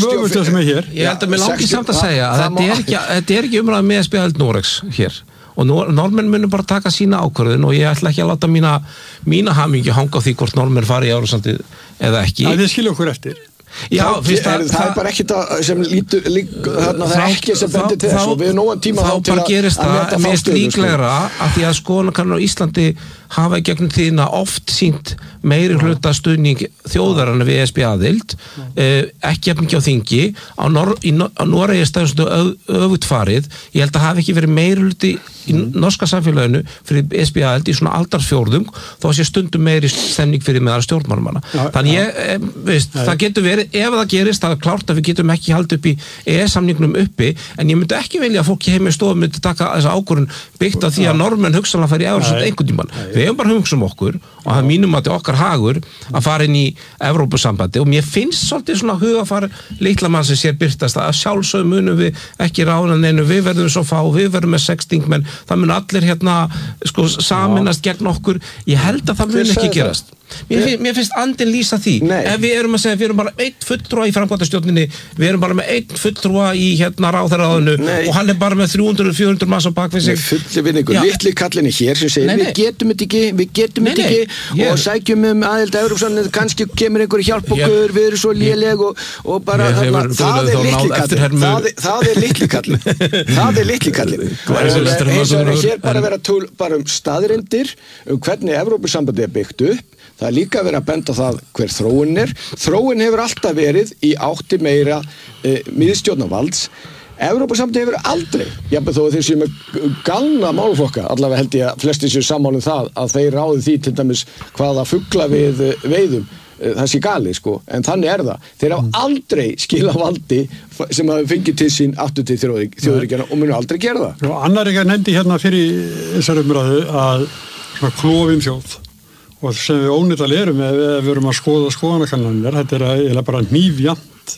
að mér langi samt að segja að þetta er ekki umræðað með E S B held Noregs hér. Og normenn munum bara taka sína ákvörðun og ég ætla ekki að láta mína, mína hamingju hanga á því hvort normenn fari í Evrópusambandið eða ekki. Það þið skilja okkur eftir. Já, það, fyrst, er, það, það er bara ekki það sem lítur, lík, þarna, það er ekki sem bendir til þess og við erum nógan tíma þá til að, að meta þá stöðu. Líklegra að því að skoðanakannar á Íslandi hafa í gegnum tíðina oft sýnt meiri hluta stuðning þjóðarinnar við E S B aðild, eh, ekki jafn mikið á þingi, á, Nor á Noregi er stæðum öfugt farið, ég held að hafi ekki verið meiri hluti í norska samfélaginu fyrir E S B aðild í svona aldarsfjórðung, þó sé stundum meiri stemning fyrir meðal stjórnmálamanna. Þannig ég, eh, veist, það getur verið, ef það gerist, það er klárt að við getum ekki haldið upp í E E S-samningnum uppi, en ég myndi ekki velja að fólki heim í stofu myndi taka þessa ákvörðun byggt á því að normenn hugsanlega færi í Evrópusambandið einhvern tímann. Við hefum bara hugsa um okkur og það mínum að þetta okkar hagur að fara inn í Evrópusambandið og mér finnst svolítið svona hugafar litla mann sem sér birtast að sjálfsögum munum við ekki rána neinu, við verðum svo fá, við verðum með sex þingmenn, það mun allir hérna sko saminast gegn okkur, ég held að það mun ekki gerast. Mér finnst, mér finnst andin lýsa því. Nei. Ef við erum að segja, við erum bara einn fulltrúa í framkvæmdastjórninni, við erum bara með einn fulltrúa í hérna ráðherraráðinu og hann er bara með þrjú hundruð til fjögur hundruð manns á bakvið sig. Fulli vinningu, litli kallinni hér sem segir, nei, nei. við getum þetta ekki, við getum þetta ekki ég... og sækjum um aðild að Evrópusambandið, kannski kemur einhver hjálp okkur, ég... við erum svo léleg og, og bara þarna, það er litli kallin, það, það er litli kallin, það er litli kallin. Eins og hér bara vera tól, bara um staðreyndir, um hvernig Evrópusambandið er byggt upp. Það er líka verið að benda það hver þróun er. Þróun hefur alltaf verið í átti meira e, miðstjórnarvalds. Evrópusambandið hefur aldrei, jafnveg þó að þeir séu með galna málflokka, allavega held ég að flestir séu sammála um það, að þeir ráði því til dæmis hvaða fugla við veiðum. Það sé gali, sko, en þannig er það. Þeir hafa aldrei skila valdi sem hafa fengið til sín aftur til þjóðríkjana og munu aldrei gera það. Og annar ekki nefndi hérna fyrir þessar umræðu að svona klofin þjóð. Og sem við ónýttal erum ef við erum að skoða skoðanakannanir, þetta er eiginlega bara hnífjant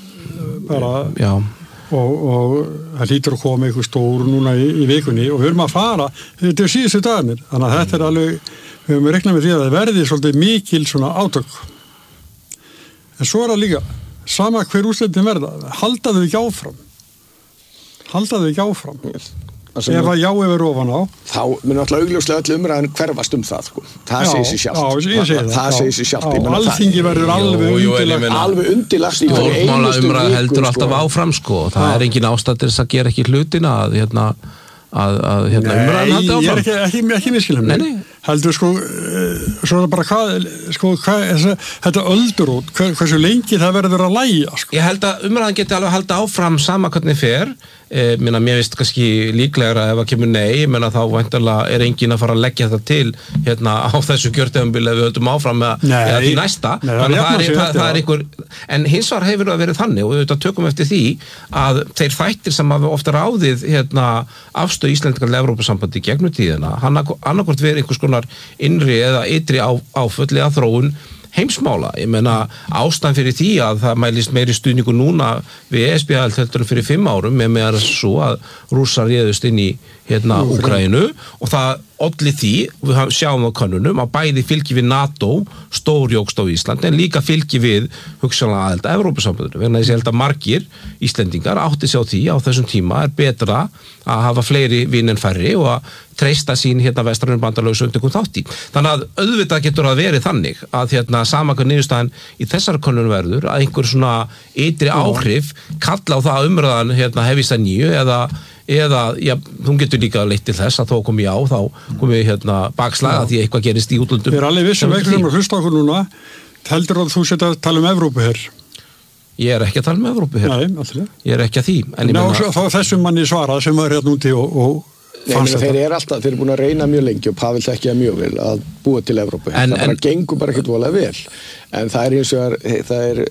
bara Já. Og, og það lítur að koma einhver stór núna í, í vikunni og við erum að fara, þetta er síðustu dagarnir, þannig að þetta er alveg, við höfum reiknað með því að það verði svolítið mikil svona átök. En svo er það líka, sama hver úrslitin verða, halda þau ekki áfram, halda þau ekki áfram. Ef að já yfir ofan á þá mun alltaf augljóslega öll umræðan hverfast um það sko. Það já, segir sér sjálft já, ég segi það, það segir sér sjálft Alþingi verður alveg undirlagt alveg undirlagt í hverju einustu umræða heldur sko. Alltaf áfram sko. Það já. Er engin ástæð til þess að gera ekki hlutina að hérna, að, að, hérna umræðan haldi áfram. Nei, ég er ekki, ekki, ekki miskilum heldur sko svo bara hvað, sko, hvað þetta öldurót, hversu lengi það verður að lægja sko. Ég held að umræðan geti alveg halda áfram sama hvernig fer. Eh, minna, mér veist kannski líklegra ef að kemur nei, menna þá væntanlega er enginn að fara að leggja þetta til hérna á þessu kjörtímabili ef við höldum áfram með eða því næsta, nei, þannig að það er, það, það er einhver, en hins vegar hefur það verið þannig og við auðvitað tökum eftir því að þeir þættir sem hafa ofta ráðið hérna afstöð Íslendingar til Evrópusambandi gegnum tíðina, hann annarkvort verið einhvers konar innri eða ytri á, áföll eða þróun heimsmála. Ég meina ástæðan fyrir því að það mælist meiri stuðningu núna við E S B heldur en fyrir fimm árum er meðan svo að Rússar réðust inn í hérna Úkraínu og það olli því, við sjáum á könnunum að bæði fylgi við NATO stórjókst á Íslandi en líka fylgi við hugsanlega aðelda Evrópusambandinu vegna þess að ég held að margir Íslendingar átti sig á því á þessum tíma er betra að hafa fleiri vin en færri og að treysta sín hérna vestrænum bandalögu söndingum þátt í. Þannig að auðvitað getur að verið þannig að hérna samakar niðurstaðan í þessar könnun verður að einhver svona ytri áhrif kalla á það að umræðan hérna hefist að nýju eða eða, já, hún getur líka leitt til þess að þó komi á, þá komi hérna bakslaga því eitthvað gerist í útlöndum. Við erum alveg vissum veiklum að hlusta okkur núna, heldur að þú setja að tala um Evrópu hér? Ég er ekki að tala um Evrópu hér. Nei, alltaf. Ég er ekki að því. En Ná, meina... þá þessum manni svarað sem var hérna úti og, og Nei, menn, þeir eru alltaf, þeir eru búin að reyna mjög lengi og Pavel þekkja mjög vel að búa til Evrópu. En, það bara en... gengur bara ekkert voðalega vel. En það er eins og það er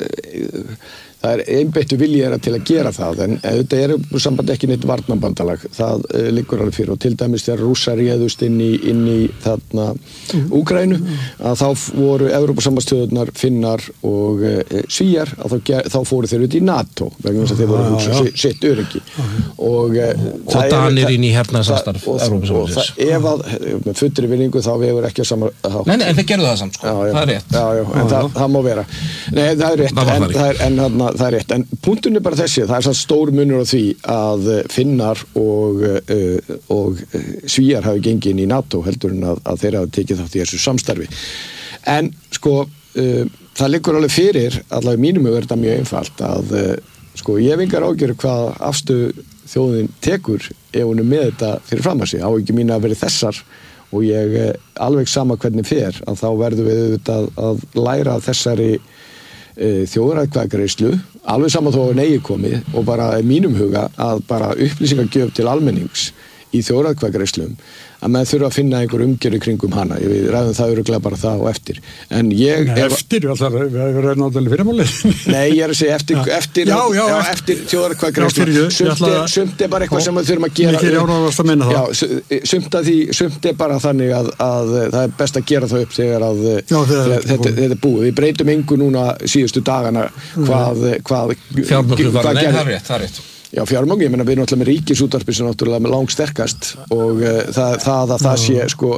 það er einbeittur vilji þeirra til að gera það en þetta er samband ekki neitt varnarbandalag það uh, liggur alveg fyrir og til dæmis þegar Rússar réðust inn í, inn í þarna Úkraínu að þá voru Evrópusambandsþjóðirnar Finnar og uh, Svíar að þá, þá fóru þeir út í NATO vegna þess að þeir voru að hugsa sitt öryggi og uh, og Danir inn í hernaðarsamstarf Evrópusambandsins ef að með fullri vinningu þá hefur ekki að sama Nei, nei, en þeir gerðu það samt sko, já, já. Það er rétt Já, já, en já, það, það má vera Nei, það er rétt, það en, það er, en þarna það er rétt, en punktun er bara þessi það er svo stór munur á því að Finnar og, uh, og Svíar hafi gengið inn í NATO heldur en að, að þeir hafi tekið þátt í þessu samstarfi en sko uh, það liggur alveg fyrir allavega mínum er þetta mjög einfalt að uh, sko ég hef engar ágjörð hvað afstöðu þjóðin tekur ef hún er með þetta fyrir fram að sig áhyggjur mín að verið þessar og ég uh, alveg sama hvernig fer að þá verðum við auðvitað að læra þessari þjóðaratkvæðagreiðslu alveg saman þó að negi komið og bara í mínum huga að bara upplýsingagjöf til almennings í þjóðaratkvæðagreiðslum að maður þurfa að finna einhver umgjörð kringum hana við ræðum það örugglega bara það og eftir en ég Nei, eftir, alltaf, við erum náttúrulega fyrirmáli Nei, ég er að segja eftir ja. eftir, já, já, já, eftir þjóðaratkvæðagreiðslu sumt, sumt er bara eitthvað sem við þurfum að gera Mikið ráðast að minna það já, sumt, að því, sumt er bara þannig að, að það er best að gera það upp þegar að já, þegar þetta, þetta, þetta er búið við breytum engu núna síðustu dagana hvað, hvað, hvað Nei, það er rétt, það er rétt Já, fjármögn, ég meina við erum náttúrulega með ríkisútvarpi sem náttúrulega langsterkast og uh, það, það að það sé sko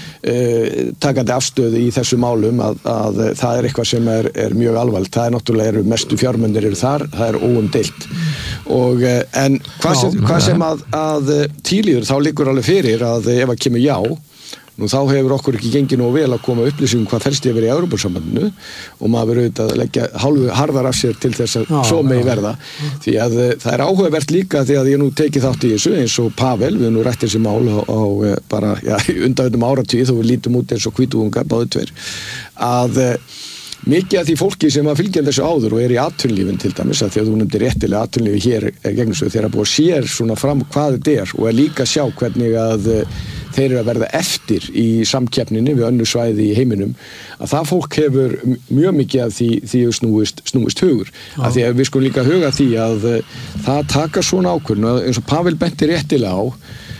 uh, takandi afstöðu í þessu málum að, að uh, það er eitthvað sem er, er mjög alvarlegt, það er náttúrulega eru mestu fjármunir eru þar, það er óumdeilt og uh, en hvað sem, hvað sem að, að tílíður þá liggur alveg fyrir að ef að kemur já Nú þá hefur okkur ekki gengið nóg vel að koma upplýsingum hvað felst yfir í Evrópusambandinu og maður verður auðvitað að leggja hálfu harðar af sér til þess að svo megi verða því að það er áhugavert líka því að ég nú tekið þátt í þessu eins og Pavel við nú rætt þessi mál á, á bara ja, undanveitum áratvíð þó við lítum út eins og hvítúðungar báðu tveir að mikið af því fólki sem að fylgja þessu áður og er í atvinnulífin til dæmis að því að þú nefndir réttilega atvinnulífi hér gegnum svo þegar að búið sér svona fram hvað þetta er og er líka að sjá hvernig að þeir eru að verða eftir í samkeppninni við önnur svæði í heiminum að það fólk hefur mjög mikið af því því snúist, snúist hugur að því að við skulum líka huga því að það taka svona ákvörðun eins og Pavel benti réttilega á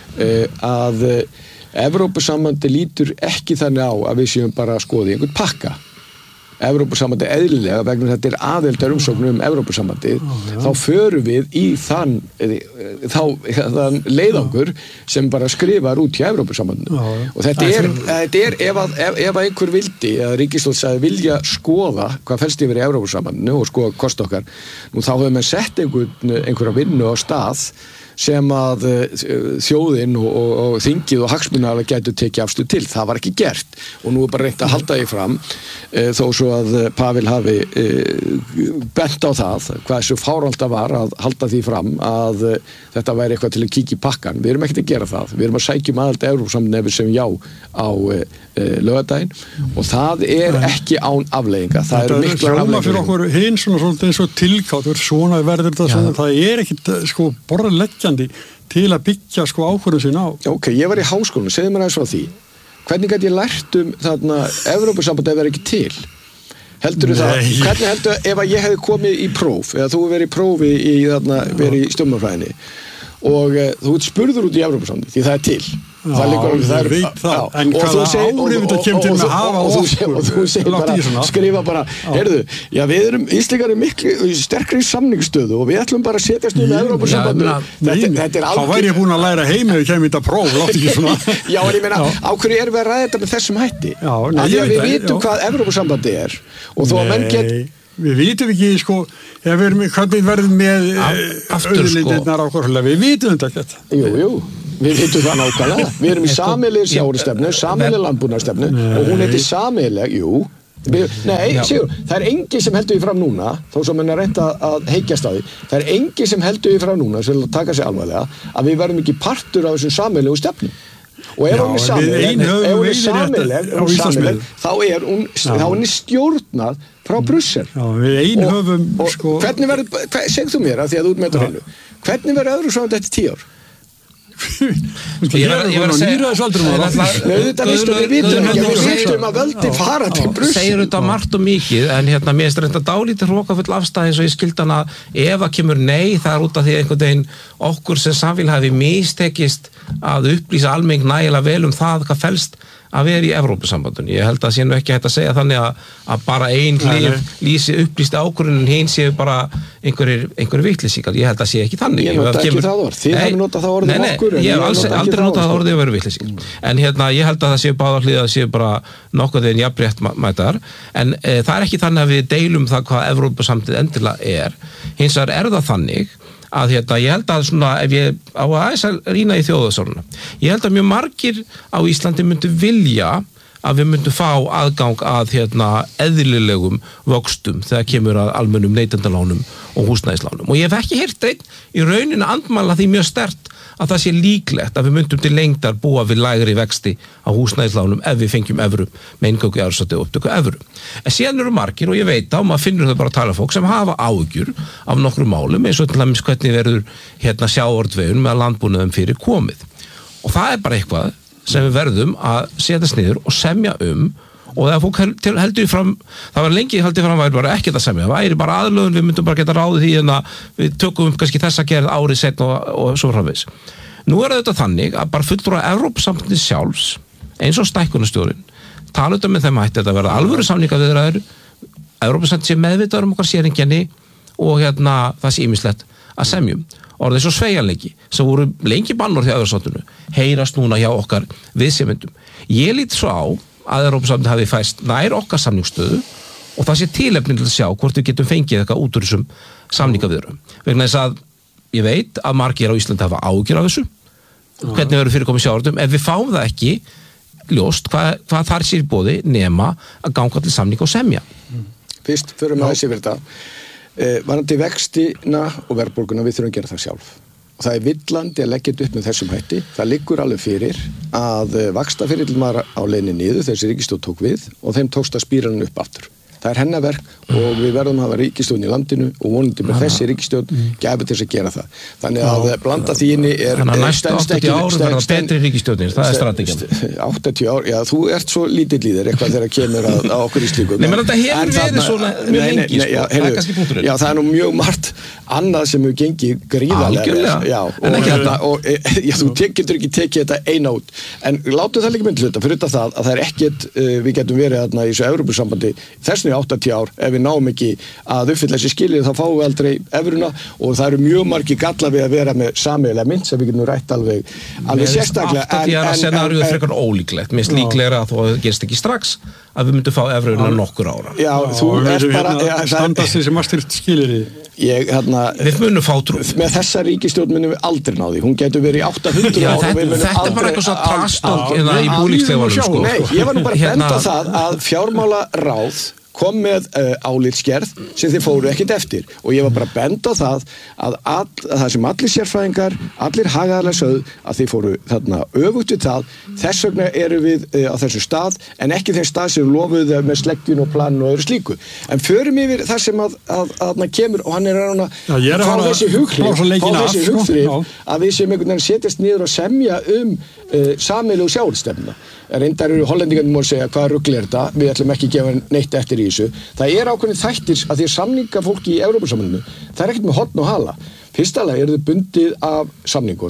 að Evrópusambandi lítur ekki þannig á að við séum bara að skoða í einhvern pakka Evrópusambandi eðlilega vegna þetta er aðeldar umsóknum um Evrópusambandi þá förum við í þann þá þann leiðangur sem bara skrifar út hjá Evrópusambandinu og þetta er, þetta er ef, að, ef, ef að einhver vildi eða ríkisstjórn sagði vilja skoða hvað felst yfir í Evrópusambandinu og skoða kost okkar nú þá hefur maður sett einhvern, einhverja vinnu á stað sem að þjóðin og, og, og þingið og hagsmunaaðilar gætu tekið afstöðu til. Það var ekki gert og nú er bara reynt að halda því fram e, þó svo að Pavel hafi e, bent á það hvað þessu fáránlegt var að halda því fram að e, þetta væri eitthvað til að kíkja í pakkan. Við erum ekkert að gera það. Við erum að sækjum aðild að Evrópusambandinu ef við segjum já á e, e, laugardaginn og það er ekki án afleiðinga. Það eru miklar afleiðingar. Þetta er fyrir okkur hinn svona svolítið eins og tilkátur, svona verður þetta svona, það er ekkit sko borðleggja til að byggja sko ákvörðun sín á. Ok, ég var í háskólanum, segðu mér aðeins frá því. Hvernig gæti ég lært um þarna Evrópusambandið að vera ekki til? Heldur þú það? Hvernig heldur ef að ég hefði komið í próf, eða þú verið í prófi í þarna, verið í stjórnmálafræðinni og e, þú ert spurður út í Evrópusambandið, því það er til. það liggur alveg ég veit það, en hvaða áhrif þetta kemur til með að hafa og þú segir bara, skrifa bara heyrðu, já við erum Íslendingar í miklu sterkri samningsstöðu og við ætlum bara að setjast nú með Evrópusambandinu þetta er algjör þá væri ég búin að læra heimi og kemur þetta próf látt ekki svona já en ég meina, á hverju erum við að ræða þetta með þessum hætti af því að við vitum hvað Evrópusambandi er og þó að menn get við vitum ekki, sko, ef við erum hvernig verðum með auðlindirnar á korfulega, við vitum þetta ekki jú, jú Við vitum það nákvæmlega. Við erum í sameiginlegri sjávarútvegsstefnu, sameiginlegri landbúnaðarstefnu og hún heitir sameiginleg, jú. Við, nei, Sigur, það er engi sem heldur því fram núna, þó sem henn er reynt að heikjast á því, það er engi sem heldur því fram núna, sem vil taka sig alvarlega, að við verðum ekki partur af þessum sameiginlegu stefnu. Og ef hún er sameiginleg, ef hún er sameiginleg, þá er hún, þá er hún stjórnað frá Brussel. Já, við ein höfum, sko... Og hvernig verður, segð þú mér, af því að þú ert með þetta hreinu, hvernig verður öðru svona þetta tíu ár? ég var að segja þetta vistu við vitum ekki við vitum að völdi fara til Brussel segir þetta margt og mikið en hérna mér finnst þetta dálítið hrókafull afstæð eins og ég skildi hana ef að kemur nei það er út af því einhvern veginn okkur sem samfélag hafi mistekist að upplýsa almenning nægilega vel um það hvað felst að vera í Evrópusambandinu. Ég held að sé nú ekki hægt að segja þannig að, að bara ein hlið lýsi upplýsti ákvörðunin hinn séu bara einhverjir, einhverjir vitleysingar. Ég held að sé ekki þannig. Ég nota ekki það orð. Þið hefur notað það orðið um okkur. Nei, nei, ég hef aldrei notað það orðið að vera vitleysingar. En hérna, ég held að það séu báðar hlið að séu bara nokkuð þegar jafnrétt mætar. En e, það er ekki þannig að við deilum það hvað Evrópusambandið endilega er. Hins vegar er það þannig að hérna, ég held að svona, ef ég á aðeins að rýna í þjóðarsáluna, ég held að mjög margir á Íslandi myndu vilja að við myndum fá aðgang að hérna, eðlilegum vöxtum þegar kemur að almennum neytendalánum og húsnæðislánum. Og ég hef ekki heyrt einn í rauninu andmæla því mjög sterkt að það sé líklegt að við myndum til lengdar búa við lægri vexti á húsnæðislánum ef við fengjum evrum með inngöngu evrópsatu upptöku evru. En síðan eru margir og ég veit á, maður finnur þau bara að tala fólk sem hafa áhyggjur af nokkrum málum eins og til dæmis hvernig verður hérna sjávarútvegun með landbúnaðum fyrir komið. Og það er bara eitthvað sem við verðum að setjast niður og semja um og þegar fólk heldur í fram það var lengi haldið fram að væri bara ekkert að semja það væri bara aðlögun, við myndum bara geta ráðið því en að við tökum kannski þessa gerð árið setna og, og svo framvegis. Nú er þetta þannig að bara fulltrúar Evrópusambandið sjálfs eins og stækkunarstjórinn tala auðvitað með þeim hætti að verða alvöru samningaviðræður Evrópusambandið sé meðvitaður um okkar séringenni og hérna það sé ýmislegt að semjum. Orðið svo sveigjanleiki sem voru lengi bannor hjá Evrópusambandinu heyrast núna hjá okkar viðsemjendum. Ég lít svo á að Evrópusambandið hafi fæst nær okkar samningsstöðu og það sé tilefni til að sjá hvort við getum fengið eitthvað út úr þessum samningaviðræðum. Vegna þess að ég veit að margir á Íslandi hafa áhyggjur af þessu, hvernig verður fyrirkomið sjávarútvegum, ef við fáum það ekki ljóst hvað, hvað þar sér í boði nema að ganga til samning og semja. Fyrst förum við að þessi verða. Eh, varandi vextina og verðbólguna við þurfum að gera það sjálf. Og það er villandi að leggja þetta upp með þessum hætti. Það liggur alveg fyrir að vaxtafyrirlin var á leiðinni niður þessi ríkisstjórn tók við og þeim tókst að spýra hann upp aftur. Það er hennar verk og við verðum að hafa ríkisstjórn í landinu og vonandi með þessi ríkisstjórn gæfi til þess að gera það. Þannig að blanda því inni er... Þannig að næstu áttatíu ár verða betri ríkisstjórnir, það er strategin. áttatíu ár, já þú ert svo lítill í þér eitthvað þegar kemur að, að okkur í slíku. Nei, menn þetta hefur verið svona mjög lengi, sko. Það er kannski punkturinn. Já, það er nú mjög margt annað sem hefur gengið gríðarlega. Já, og þú getur ekki tekið þetta eina út. En látum það líka mynd hluta, fyrir þetta það að það er ekkert, við getum verið þarna í þessu Evrópusambandi þessni áttatíu ár, ef við náum ekki að uppfylla þessi skilið þá fáum við aldrei evruna og það eru mjög margir gallar við að vera með sameiginlega mynt sem við getum rætt alveg, alveg sérstaklega. áttatíu ára scenarió er frekar ólíklegt, minnst líklegra að það gerst ekki strax að við myndum fá evruna nokkur ára. Já, þú ert bara... Standast þessi Maastricht skilyrði. Ég, hérna... Við munum fá trúð. Með þessa ríkisstjórn munum við aldrei ná því. Hún getur verið í átta hundruð ára. Þetta er bara eitthvað svo trastólk í búlíkslefanum, sko. Nei, ég var nú bara bent á það að fjármálaráð kom með uh, álitsgerð sem þið fóru ekkert eftir og ég var bara bend á það að, all, að það sem allir sérfræðingar, allir hagaðarlega sögðu að þið fóru þarna öfugt við það, þess vegna eru við uh, á þessu stað en ekki þeim stað sem lofuðu með sleggjun og plan og öðru slíku. En förum yfir það sem að, að, að hann kemur og hann er að fá þessi hughrif, fá þessi hughrif að við sem einhvern veginn setjast niður og semja um uh, sameiginlegu sjávarútvegsstefnuna. Reyndar eru hollendingarnir múið að segja hvað rugl er þetta, við ætlum ekki að gefa neitt eftir í þessu. Það er ákveðin þættir að því að samningafólki í Evrópusambandinu, það er ekkert með horn og hala. Fyrsta lagi eru þau bundið af samningunum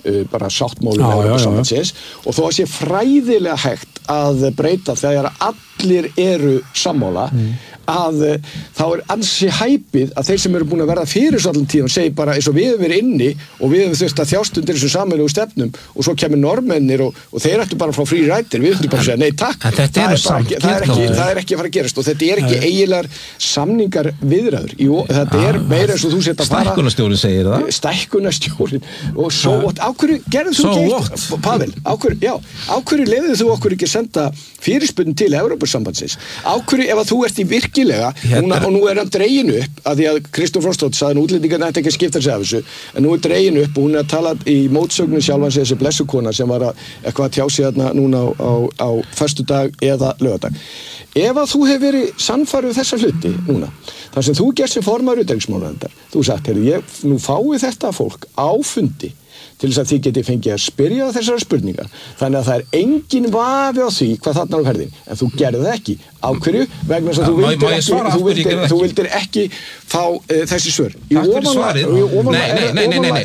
uh, bara sáttmálum Evrópusambandsins og þó að sé fræðilega hægt að breyta þegar allir eru sammála mm. að þá er ansi hæpið að þeir sem eru búin að verða fyrir svo allan tíðan segir bara eins og við hefur verið inni og við hefum þurft að þjást undir þessum sameiginlegu stefnum og svo kemur normennir og, og þeir ættu bara frá frí rættir, við ættu bara að segja nei takk, það er, ekki, það, er ekki, það er ekki að fara að gerast og þetta er ekki eiginlegar samningar viðræður, Jú, þetta er meira eins og þú setja að fara Stækkunarstjórin segir það Stækkunarstjórin og svo what, á hverju gerðu þú so ekki Pavel, á hverju, já, á hverju lefðu þú okkur ekki senda fyrirspurn til Evrópusambandsins á hverju ef að þú ert í virkilega núna, og nú er hann dregin upp að því að Kristján Frostótt sagði að útlendingarnir ætti ekki að skipta sig af þessu en nú er dregin upp og hún er að tala í mótsögnu sjálfan sig þessi blessukona sem var að eitthvað að tjá sig þarna núna á, á, á föstudag eða laugardag ef að þú hefur verið sannfærður þessa hluti núna þar sem þú gerst sem formaður utanríkismálanefndar þú sagt, heyrðu, ég nú fái þetta fólk á fundi til þess að þið geti fengið að spyrja þessara spurningar þannig að það er engin vafi á því hvað þarna er á ferðin en þú gerði það ekki á hverju vegna þess að þú vildir ekki, þú vildir, þú vildir ekki fá uh, þessi svör Takk fyrir svarið Nei, nei, nei, nei, nei,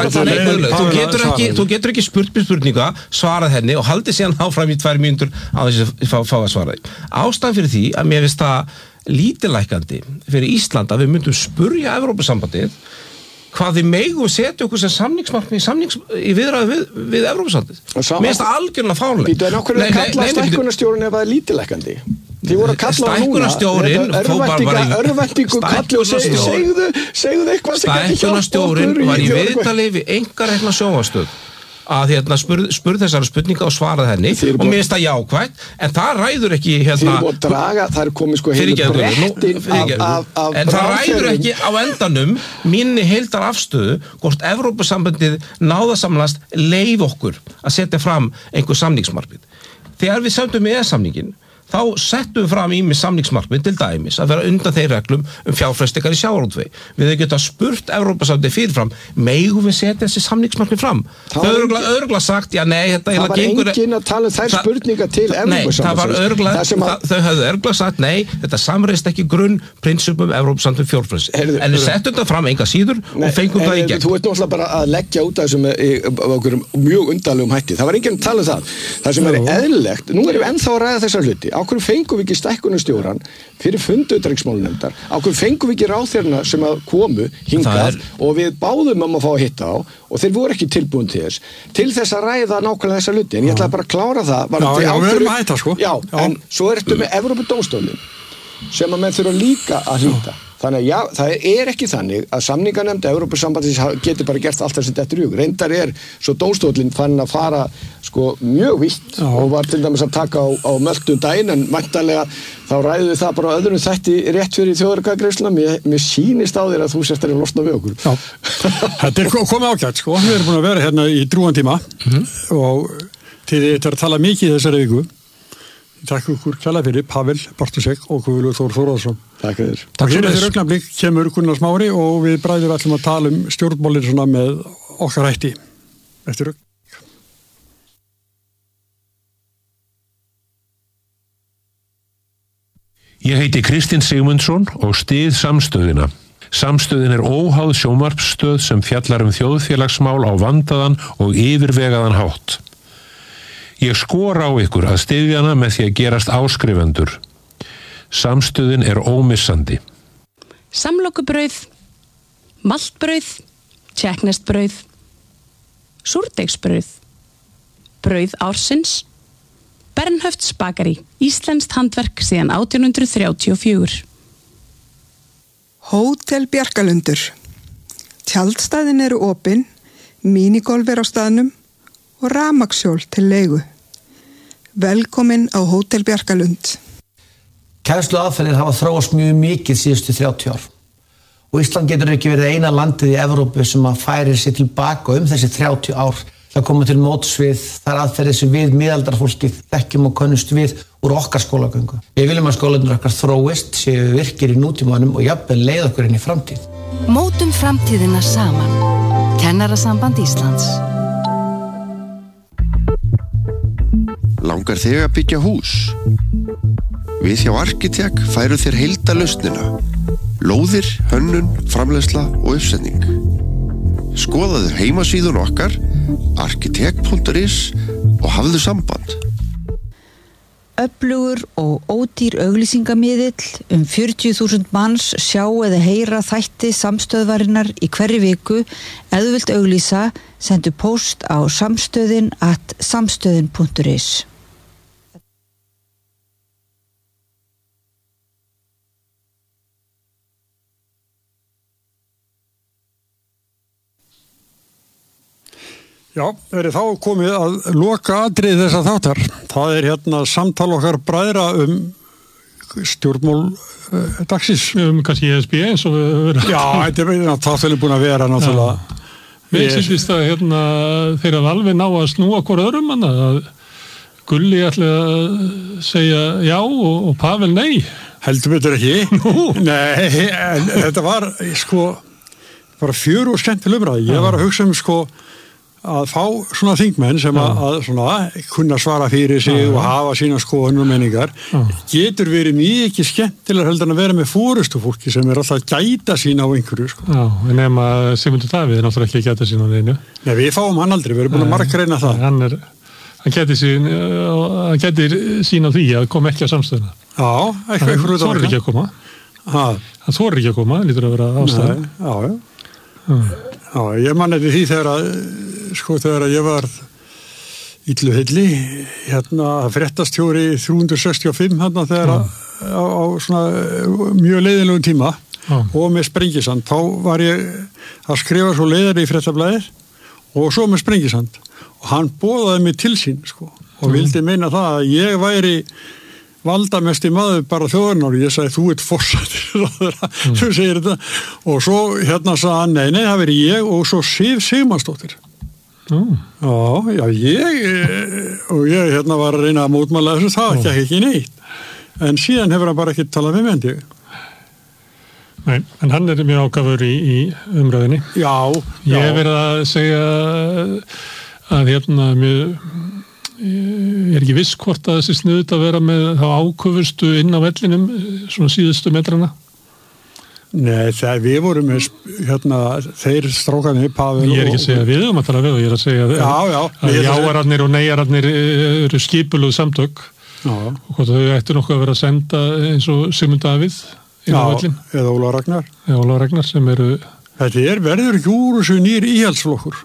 nei Þú getur ekki, þú getur ekki spurt með spurninga svarað henni og haldið síðan áfram í tvær mínútur á þess að fá að svara því Ástæðan fyrir því að mér finnst það lítillækandi fyrir Ísland að við myndum spurja Evrópusambandið hvað þið megu setja okkur sem samningsmarkmið í, samnings, í viðræðu við, við Evrópusambandið. Mér finnst það algjörlega fárlegt. Býtu, en okkur er að kalla stækkunarstjórinn ef það er lítillækandi? Þið voru að kalla það núna. Stækkunarstjórinn örvæntingu kalli og segðu, segðu, segðu eitthvað sem gæti hjálpa okkur. Stækkunarstjórinn var í viðtali við einkarekna sjónvarpsstöð að hérna spurð spurð þessari spurninga og svaraði henni og mér finnst það jákvætt en það ræður ekki hérna Þið búið að draga, það er komið sko heilu brettin af, af en það ræður ekki á endanum minni heildar afstöðu hvort Evrópusambandið náðasamlast leið okkur að setja fram einhver samningsmarkmið. Þegar við sömdum með samningin þá settum við fram ýmis samningsmarkmið til dæmis að vera undan þeir reglum um fjárfestingar í sjávarútvegi. Við hefum getað spurt Evrópusambandið fyrirfram, megum við setja þessi samningsmarkmið fram? Þau örgulega örgulega sagt, já nei, þetta það var gengur... enginn að tala um þær spurningar til Evrópusambandsins. Nei, það var örgulega, að... þau hefðu örgulega sagt, nei, þetta samræðist ekki grunn prinsipum Evrópusambandið fjárfrelsi. En við settum þetta fram enga síður nei, og fengum það í gegn. Þú ert náttúrulega bara að leggja út af þessum mjög undarlegum hætti. Það var enginn að tala um það. Það sem er eðlilegt, nú erum við ennþá að ræða þessar hluti. Á hverju fengum við ekki stækkunarstjóran fyrir fundu utanríkismálanefndar? Á hverju fengum við ekki ráðherrana sem að komu hingað er... og við báðum um að fá að hitta á og þeir voru ekki tilbúin til þess til þess að ræða nákvæmlega þessa hluti en ég ætla bara að klára það Já, já, við erum að hætta sko Já, já. En svo ertu með Evrópudómstólinn sem að menn þurfa líka að hlýta Þannig að já, það er ekki þannig að samninganefnd Evrópusambandsins getur bara gert allt þessi dettur í hug. Reyndar er svo dómstóllinn fann að fara sko mjög vítt og var til dæmis að taka á, á möltum daginn en væntanlega þá ræðum við það bara öðrum þætti rétt fyrir þjóðarkagreiðsluna. Mér, mér sýnist á þér að þú sért að losna við okkur. Já, þetta er komið ágætt sko. Við erum búin að vera hérna í drúgan tíma mm-hmm. og til þetta er að tala mikið í þessari viku. Takk ykkur kjalla fyrir, Pavel Bartusek og Guðlaugur Þór Þórðarsson. Takk fyrir. Og hér eftir augnablik kemur Gunnar Smári og við bræðum ætlum að tala um stjórnmálin svona með okkar hætti. Eftir augnablik. Ég heiti Kristinn Sigmundsson og styð Samstöðina. Samstöðin er óháð sjónvarpsstöð sem fjallar um þjóðfélagsmál á vandaðan og yfirvegaðan hátt. Ég skora á ykkur að styðja hana með því að gerast áskrifendur. Samstöðin er ómissandi. Samlokubrauð, maltbrauð, tékkneskt-brauð, súrdeigsbrauð, brauð ársins, Bernhöfts bakari, íslenskt handverk síðan átján hundruð þrjátíu og fjögur. Hótel Bjarkalundur. Tjaldstæðin eru opin, mínigolf er á staðnum og rafmagnshjól til leigu. Velkomin á Hótel Bjarkalund. Kennsluaðferðir hafa þróast mjög mikið síðustu þrjátíu ár. Og Ísland getur ekki verið eina landið í Evrópu sem að færir sig tilbaka um þessi þrjátíu ár. Það koma til móts við þar aðferðir sem við miðaldarfólkið þekkjum og könnust við úr okkar skólagöngu. Við viljum að skólarnir okkar þróist, séu virkir í nútímanum og jafnvel leið okkur inn í framtíð. Mótum framtíðina saman. Kennarasamband Íslands. Langar þig að byggja hús? Við hjá Arkitek færu þér heildarlausnina. Lóðir, hönnun, framleiðsla og uppsetning. Skoðaðu heimasíðun okkar arkitekt punktur is og hafðu samband. Öflugur og ódýr auglýsingamiðill um fjörutíu þúsund manns sjá eða heyra þætti samstöðvarinnar í hverri viku. Ef þú vilt auglýsa, sendu post á samstöðin at samstöðin punktur is. Já, er þá komið að loka atrið þessa þáttar. Það er hérna samtal okkar bræðra um stjórnmál uh, dagsins. Um kannski E S B eins og við verðum. Já, þetta er náttúrulega búin að vera náttúrulega. Mér syndist að hérna, þeir hafa alveg ná að snúa hvort öðrum hana, að Gulli ætli að segja já og, og Pavel nei. Heldur betur ekki. Nú? Nei, en þetta var sko bara fjör og skemmtileg umræða. Ég var að hugsa um sko að fá svona þingmenn sem að, að svona, kunna svara fyrir sig og hafa sína skoðun og menningar getur verið mikið skemmtilega heldur en að vera með fórustufólki sem er alltaf að gæta sín á einhverju sko. Já, en nema Sigmundur Davíð er náttúrulega ekki að gæta sín á neinu. Nei, við fáum hann aldrei, við erum búin að markreina það. Hann er, hann gæti sín hann gæti sín á því að koma ekki á samstöðuna. Já, eitthvað eitthvað hann þorir ekki að koma ha. hann þorir ekki að koma, hann lítur að vera ástæðan. Já, já. Hmm. Já, ég man eftir því þegar að sko þegar að ég var illu hilli hérna fréttastjóri þrjú sextíu og fimm hérna þegar að á, á svona mjög leiðinlegum tíma Já. og með Sprengisand þá var ég að skrifa svo leiðari í fréttablaðið og svo með Sprengisand og hann boðaði mig til sín sko og mm. vildi meina það að ég væri valdamesti maður bara þjóðarinnar og ég sagði þú ert forsættir mm. þú segir þetta og svo hérna sagði hann nei, nei, það veri ég og svo Sif Sigmansdóttir mm. já, já, ég og ég hérna var að reyna að mótmæla þessu það mm. gekk ekki neitt en síðan hefur hann bara ekki talað við mendi Nei, en hann er mjög ákafur í, í umræðinni já, ég já. hef verið að segja að hérna mjög ég er ekki viss hvort að þessi sniðut að vera með þá áköfustu inn á vellinum svona síðustu metrana Nei, það við vorum með hérna, þeir strákarnir Pavel Ég er ekki að segja við um að tala við og ég er að segja já, já, að jáararnir og neyjararnir eru skipuluð samtök já. og hvort þau ættu nokkuð að vera að senda eins og Sigmund Davíð inn á vellin eða Ólafur Ragnar eða Ólafur Ragnar sem eru Þetta er verður ekki úr þessu nýr íhaldsflokkur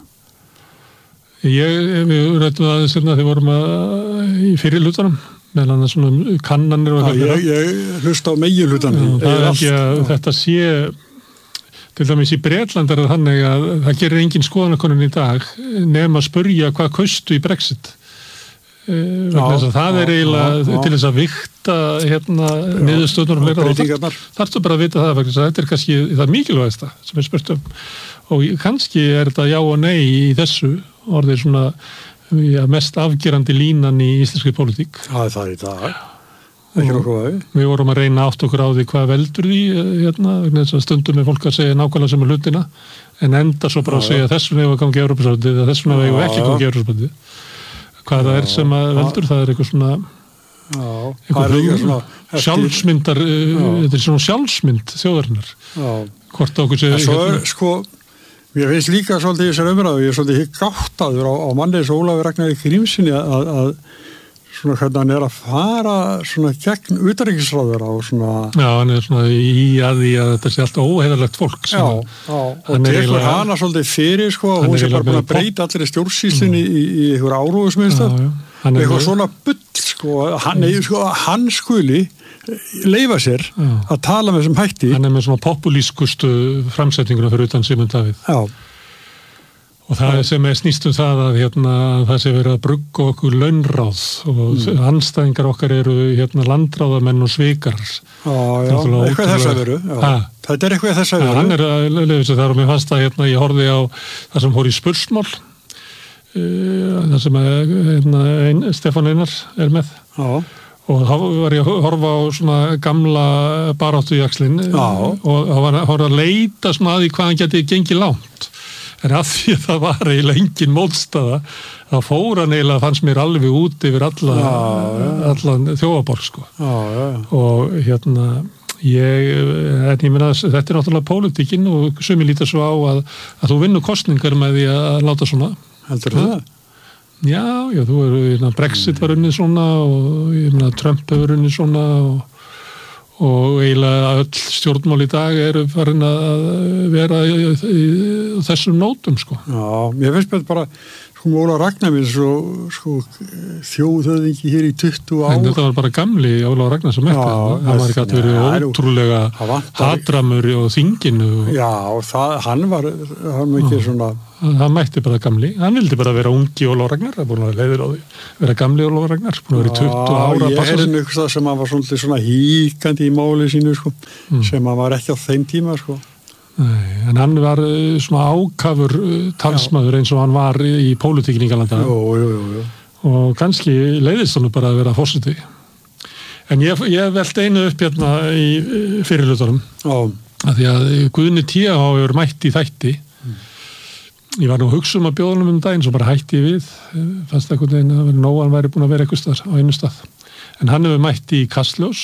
Ég, við rættum aðeins hérna þegar vorum að í fyrirlutanum meðal annars svona kannanir og Já, ég, ég hlusta á meginhlutanum það er ekki að já. Þetta sé til dæmis í Bretland er það þannig að það gerir engin skoðanakonun í dag nema að spurja hvað kaustu í Brexit já, það er eiginlega já, já. til þess að vikta hérna niðurstöðnur og fleira þarftu bara að vita það vegna þetta er kannski það mikilvægasta sem er spurt um og kannski er þetta já og nei í þessu orðið svona já, mest afgerandi línan í íslenskri pólitík. Það er það í dag. Ekki nokkuð að við. Við vorum að reyna átt okkur á því hvað veldur því hérna, stundum er fólk að segja nákvæmlega sem er hlutina en enda svo bara að segja þessum hefur gangið Evrópusambandið eða þessum hefur ekki gangið Evrópusambandið. Hvað það er sem að veldur, það er eitthvað svona Já, það er svona sjálfsmyndar, þetta er svona sjálfsmynd þjóðarinnar. Já. Hvort okkur segja svo er, sko Mér finnst líka svolítið í þessar umræðu, ég er svolítið gáttaður á, á manni eins og Ólafur Ragnar í Grímsinni að, að svona hvernig hann er að fara svona gegn utanríkisráðherra og svona... Já, hann er svona í að því að þetta sé alltaf óheiðarlegt fólk. Já, já, og tekur hana svolítið fyrir, sko, og hún sé bara búin að breyta allir í stjórnsýslunni mm. í, í einhver áróðusmiðstöð, eitthvað svona bull, sko, hann, sko, hann skuli leifa sér já. Að tala með þessum hætti. Hann er með svona populískustu framsetninguna fyrir utan Sigmund Davíð. Já. Og það sem er snýst um það að hérna, það sé verið að brugga okkur launráð og mm. anstæðingar okkar eru hérna, landráðamenn og svikar. Já, já, eitthvað þess að veru. Þetta er eitthvað þess að veru. Ja, hann er að leiða þess að það er og mér fannst að hérna, ég horfði á það sem fór í spursmál, uh, það sem að, hérna, ein, Stefán Einar er með. Já. Og þá var ég að horfa á svona gamla baráttujakslinn og þá var hann að leita svona að því hvað hann geti gengið langt. En að því að það var eiginlega engin mótstaða, þá fór hann eiginlega fannst mér alveg út yfir alla, já, já. allan þjófaborg, sko. Já, já. Og hérna, ég, en ég meina, þetta er náttúrulega pólitíkin og sumi líta svo á að, að þú vinnur kosningar með því að láta svona. heldur það? Já, já, þú eru, Brexit var unnið svona og hérna, Trump hefur unnið svona og, og eiginlega öll stjórnmál í dag eru farin að vera í, í, í þessum nótum, sko. Já, mér finnst bara sko Óla Ragnar minn svo sko, þjóðhöfðingi hér í tuttugu ár. En þetta var bara gamli Óla Ragnar sem ekki. Hann var ekki að vera ótrúlega hatramur og þinginu. Já, það, hann var hann ekki svona... Hann mætti bara gamli. Hann vildi bara vera ungi Óla Ragnar. Það er búin að leiðir á því. Vera gamli Óla Ragnar. Búin að vera í tuttugu ára. Já, ég heyrði mjög það sem hann var svona, svona híkandi í máli sínu, sko, mm. sem hann var ekki á þeim tíma, sko. Nei, en hann var svona ákafur talsmaður eins og hann var í pólitíkinni í Galanda. Jú, jú, jú. Og kannski leiðist hann bara að vera forseti. En ég, ég veldi einu upp hérna í fyrirlutunum. Já. Að því að Guðni T H hefur mætt í þætti. Mm. Ég var nú að hugsa um að bjóða hann um daginn, svo bara hætti ég við. Fannst einhvern veginn að nóg hann væri búin að vera eitthvað stað á einu stað. En hann hefur mætt í Kastljós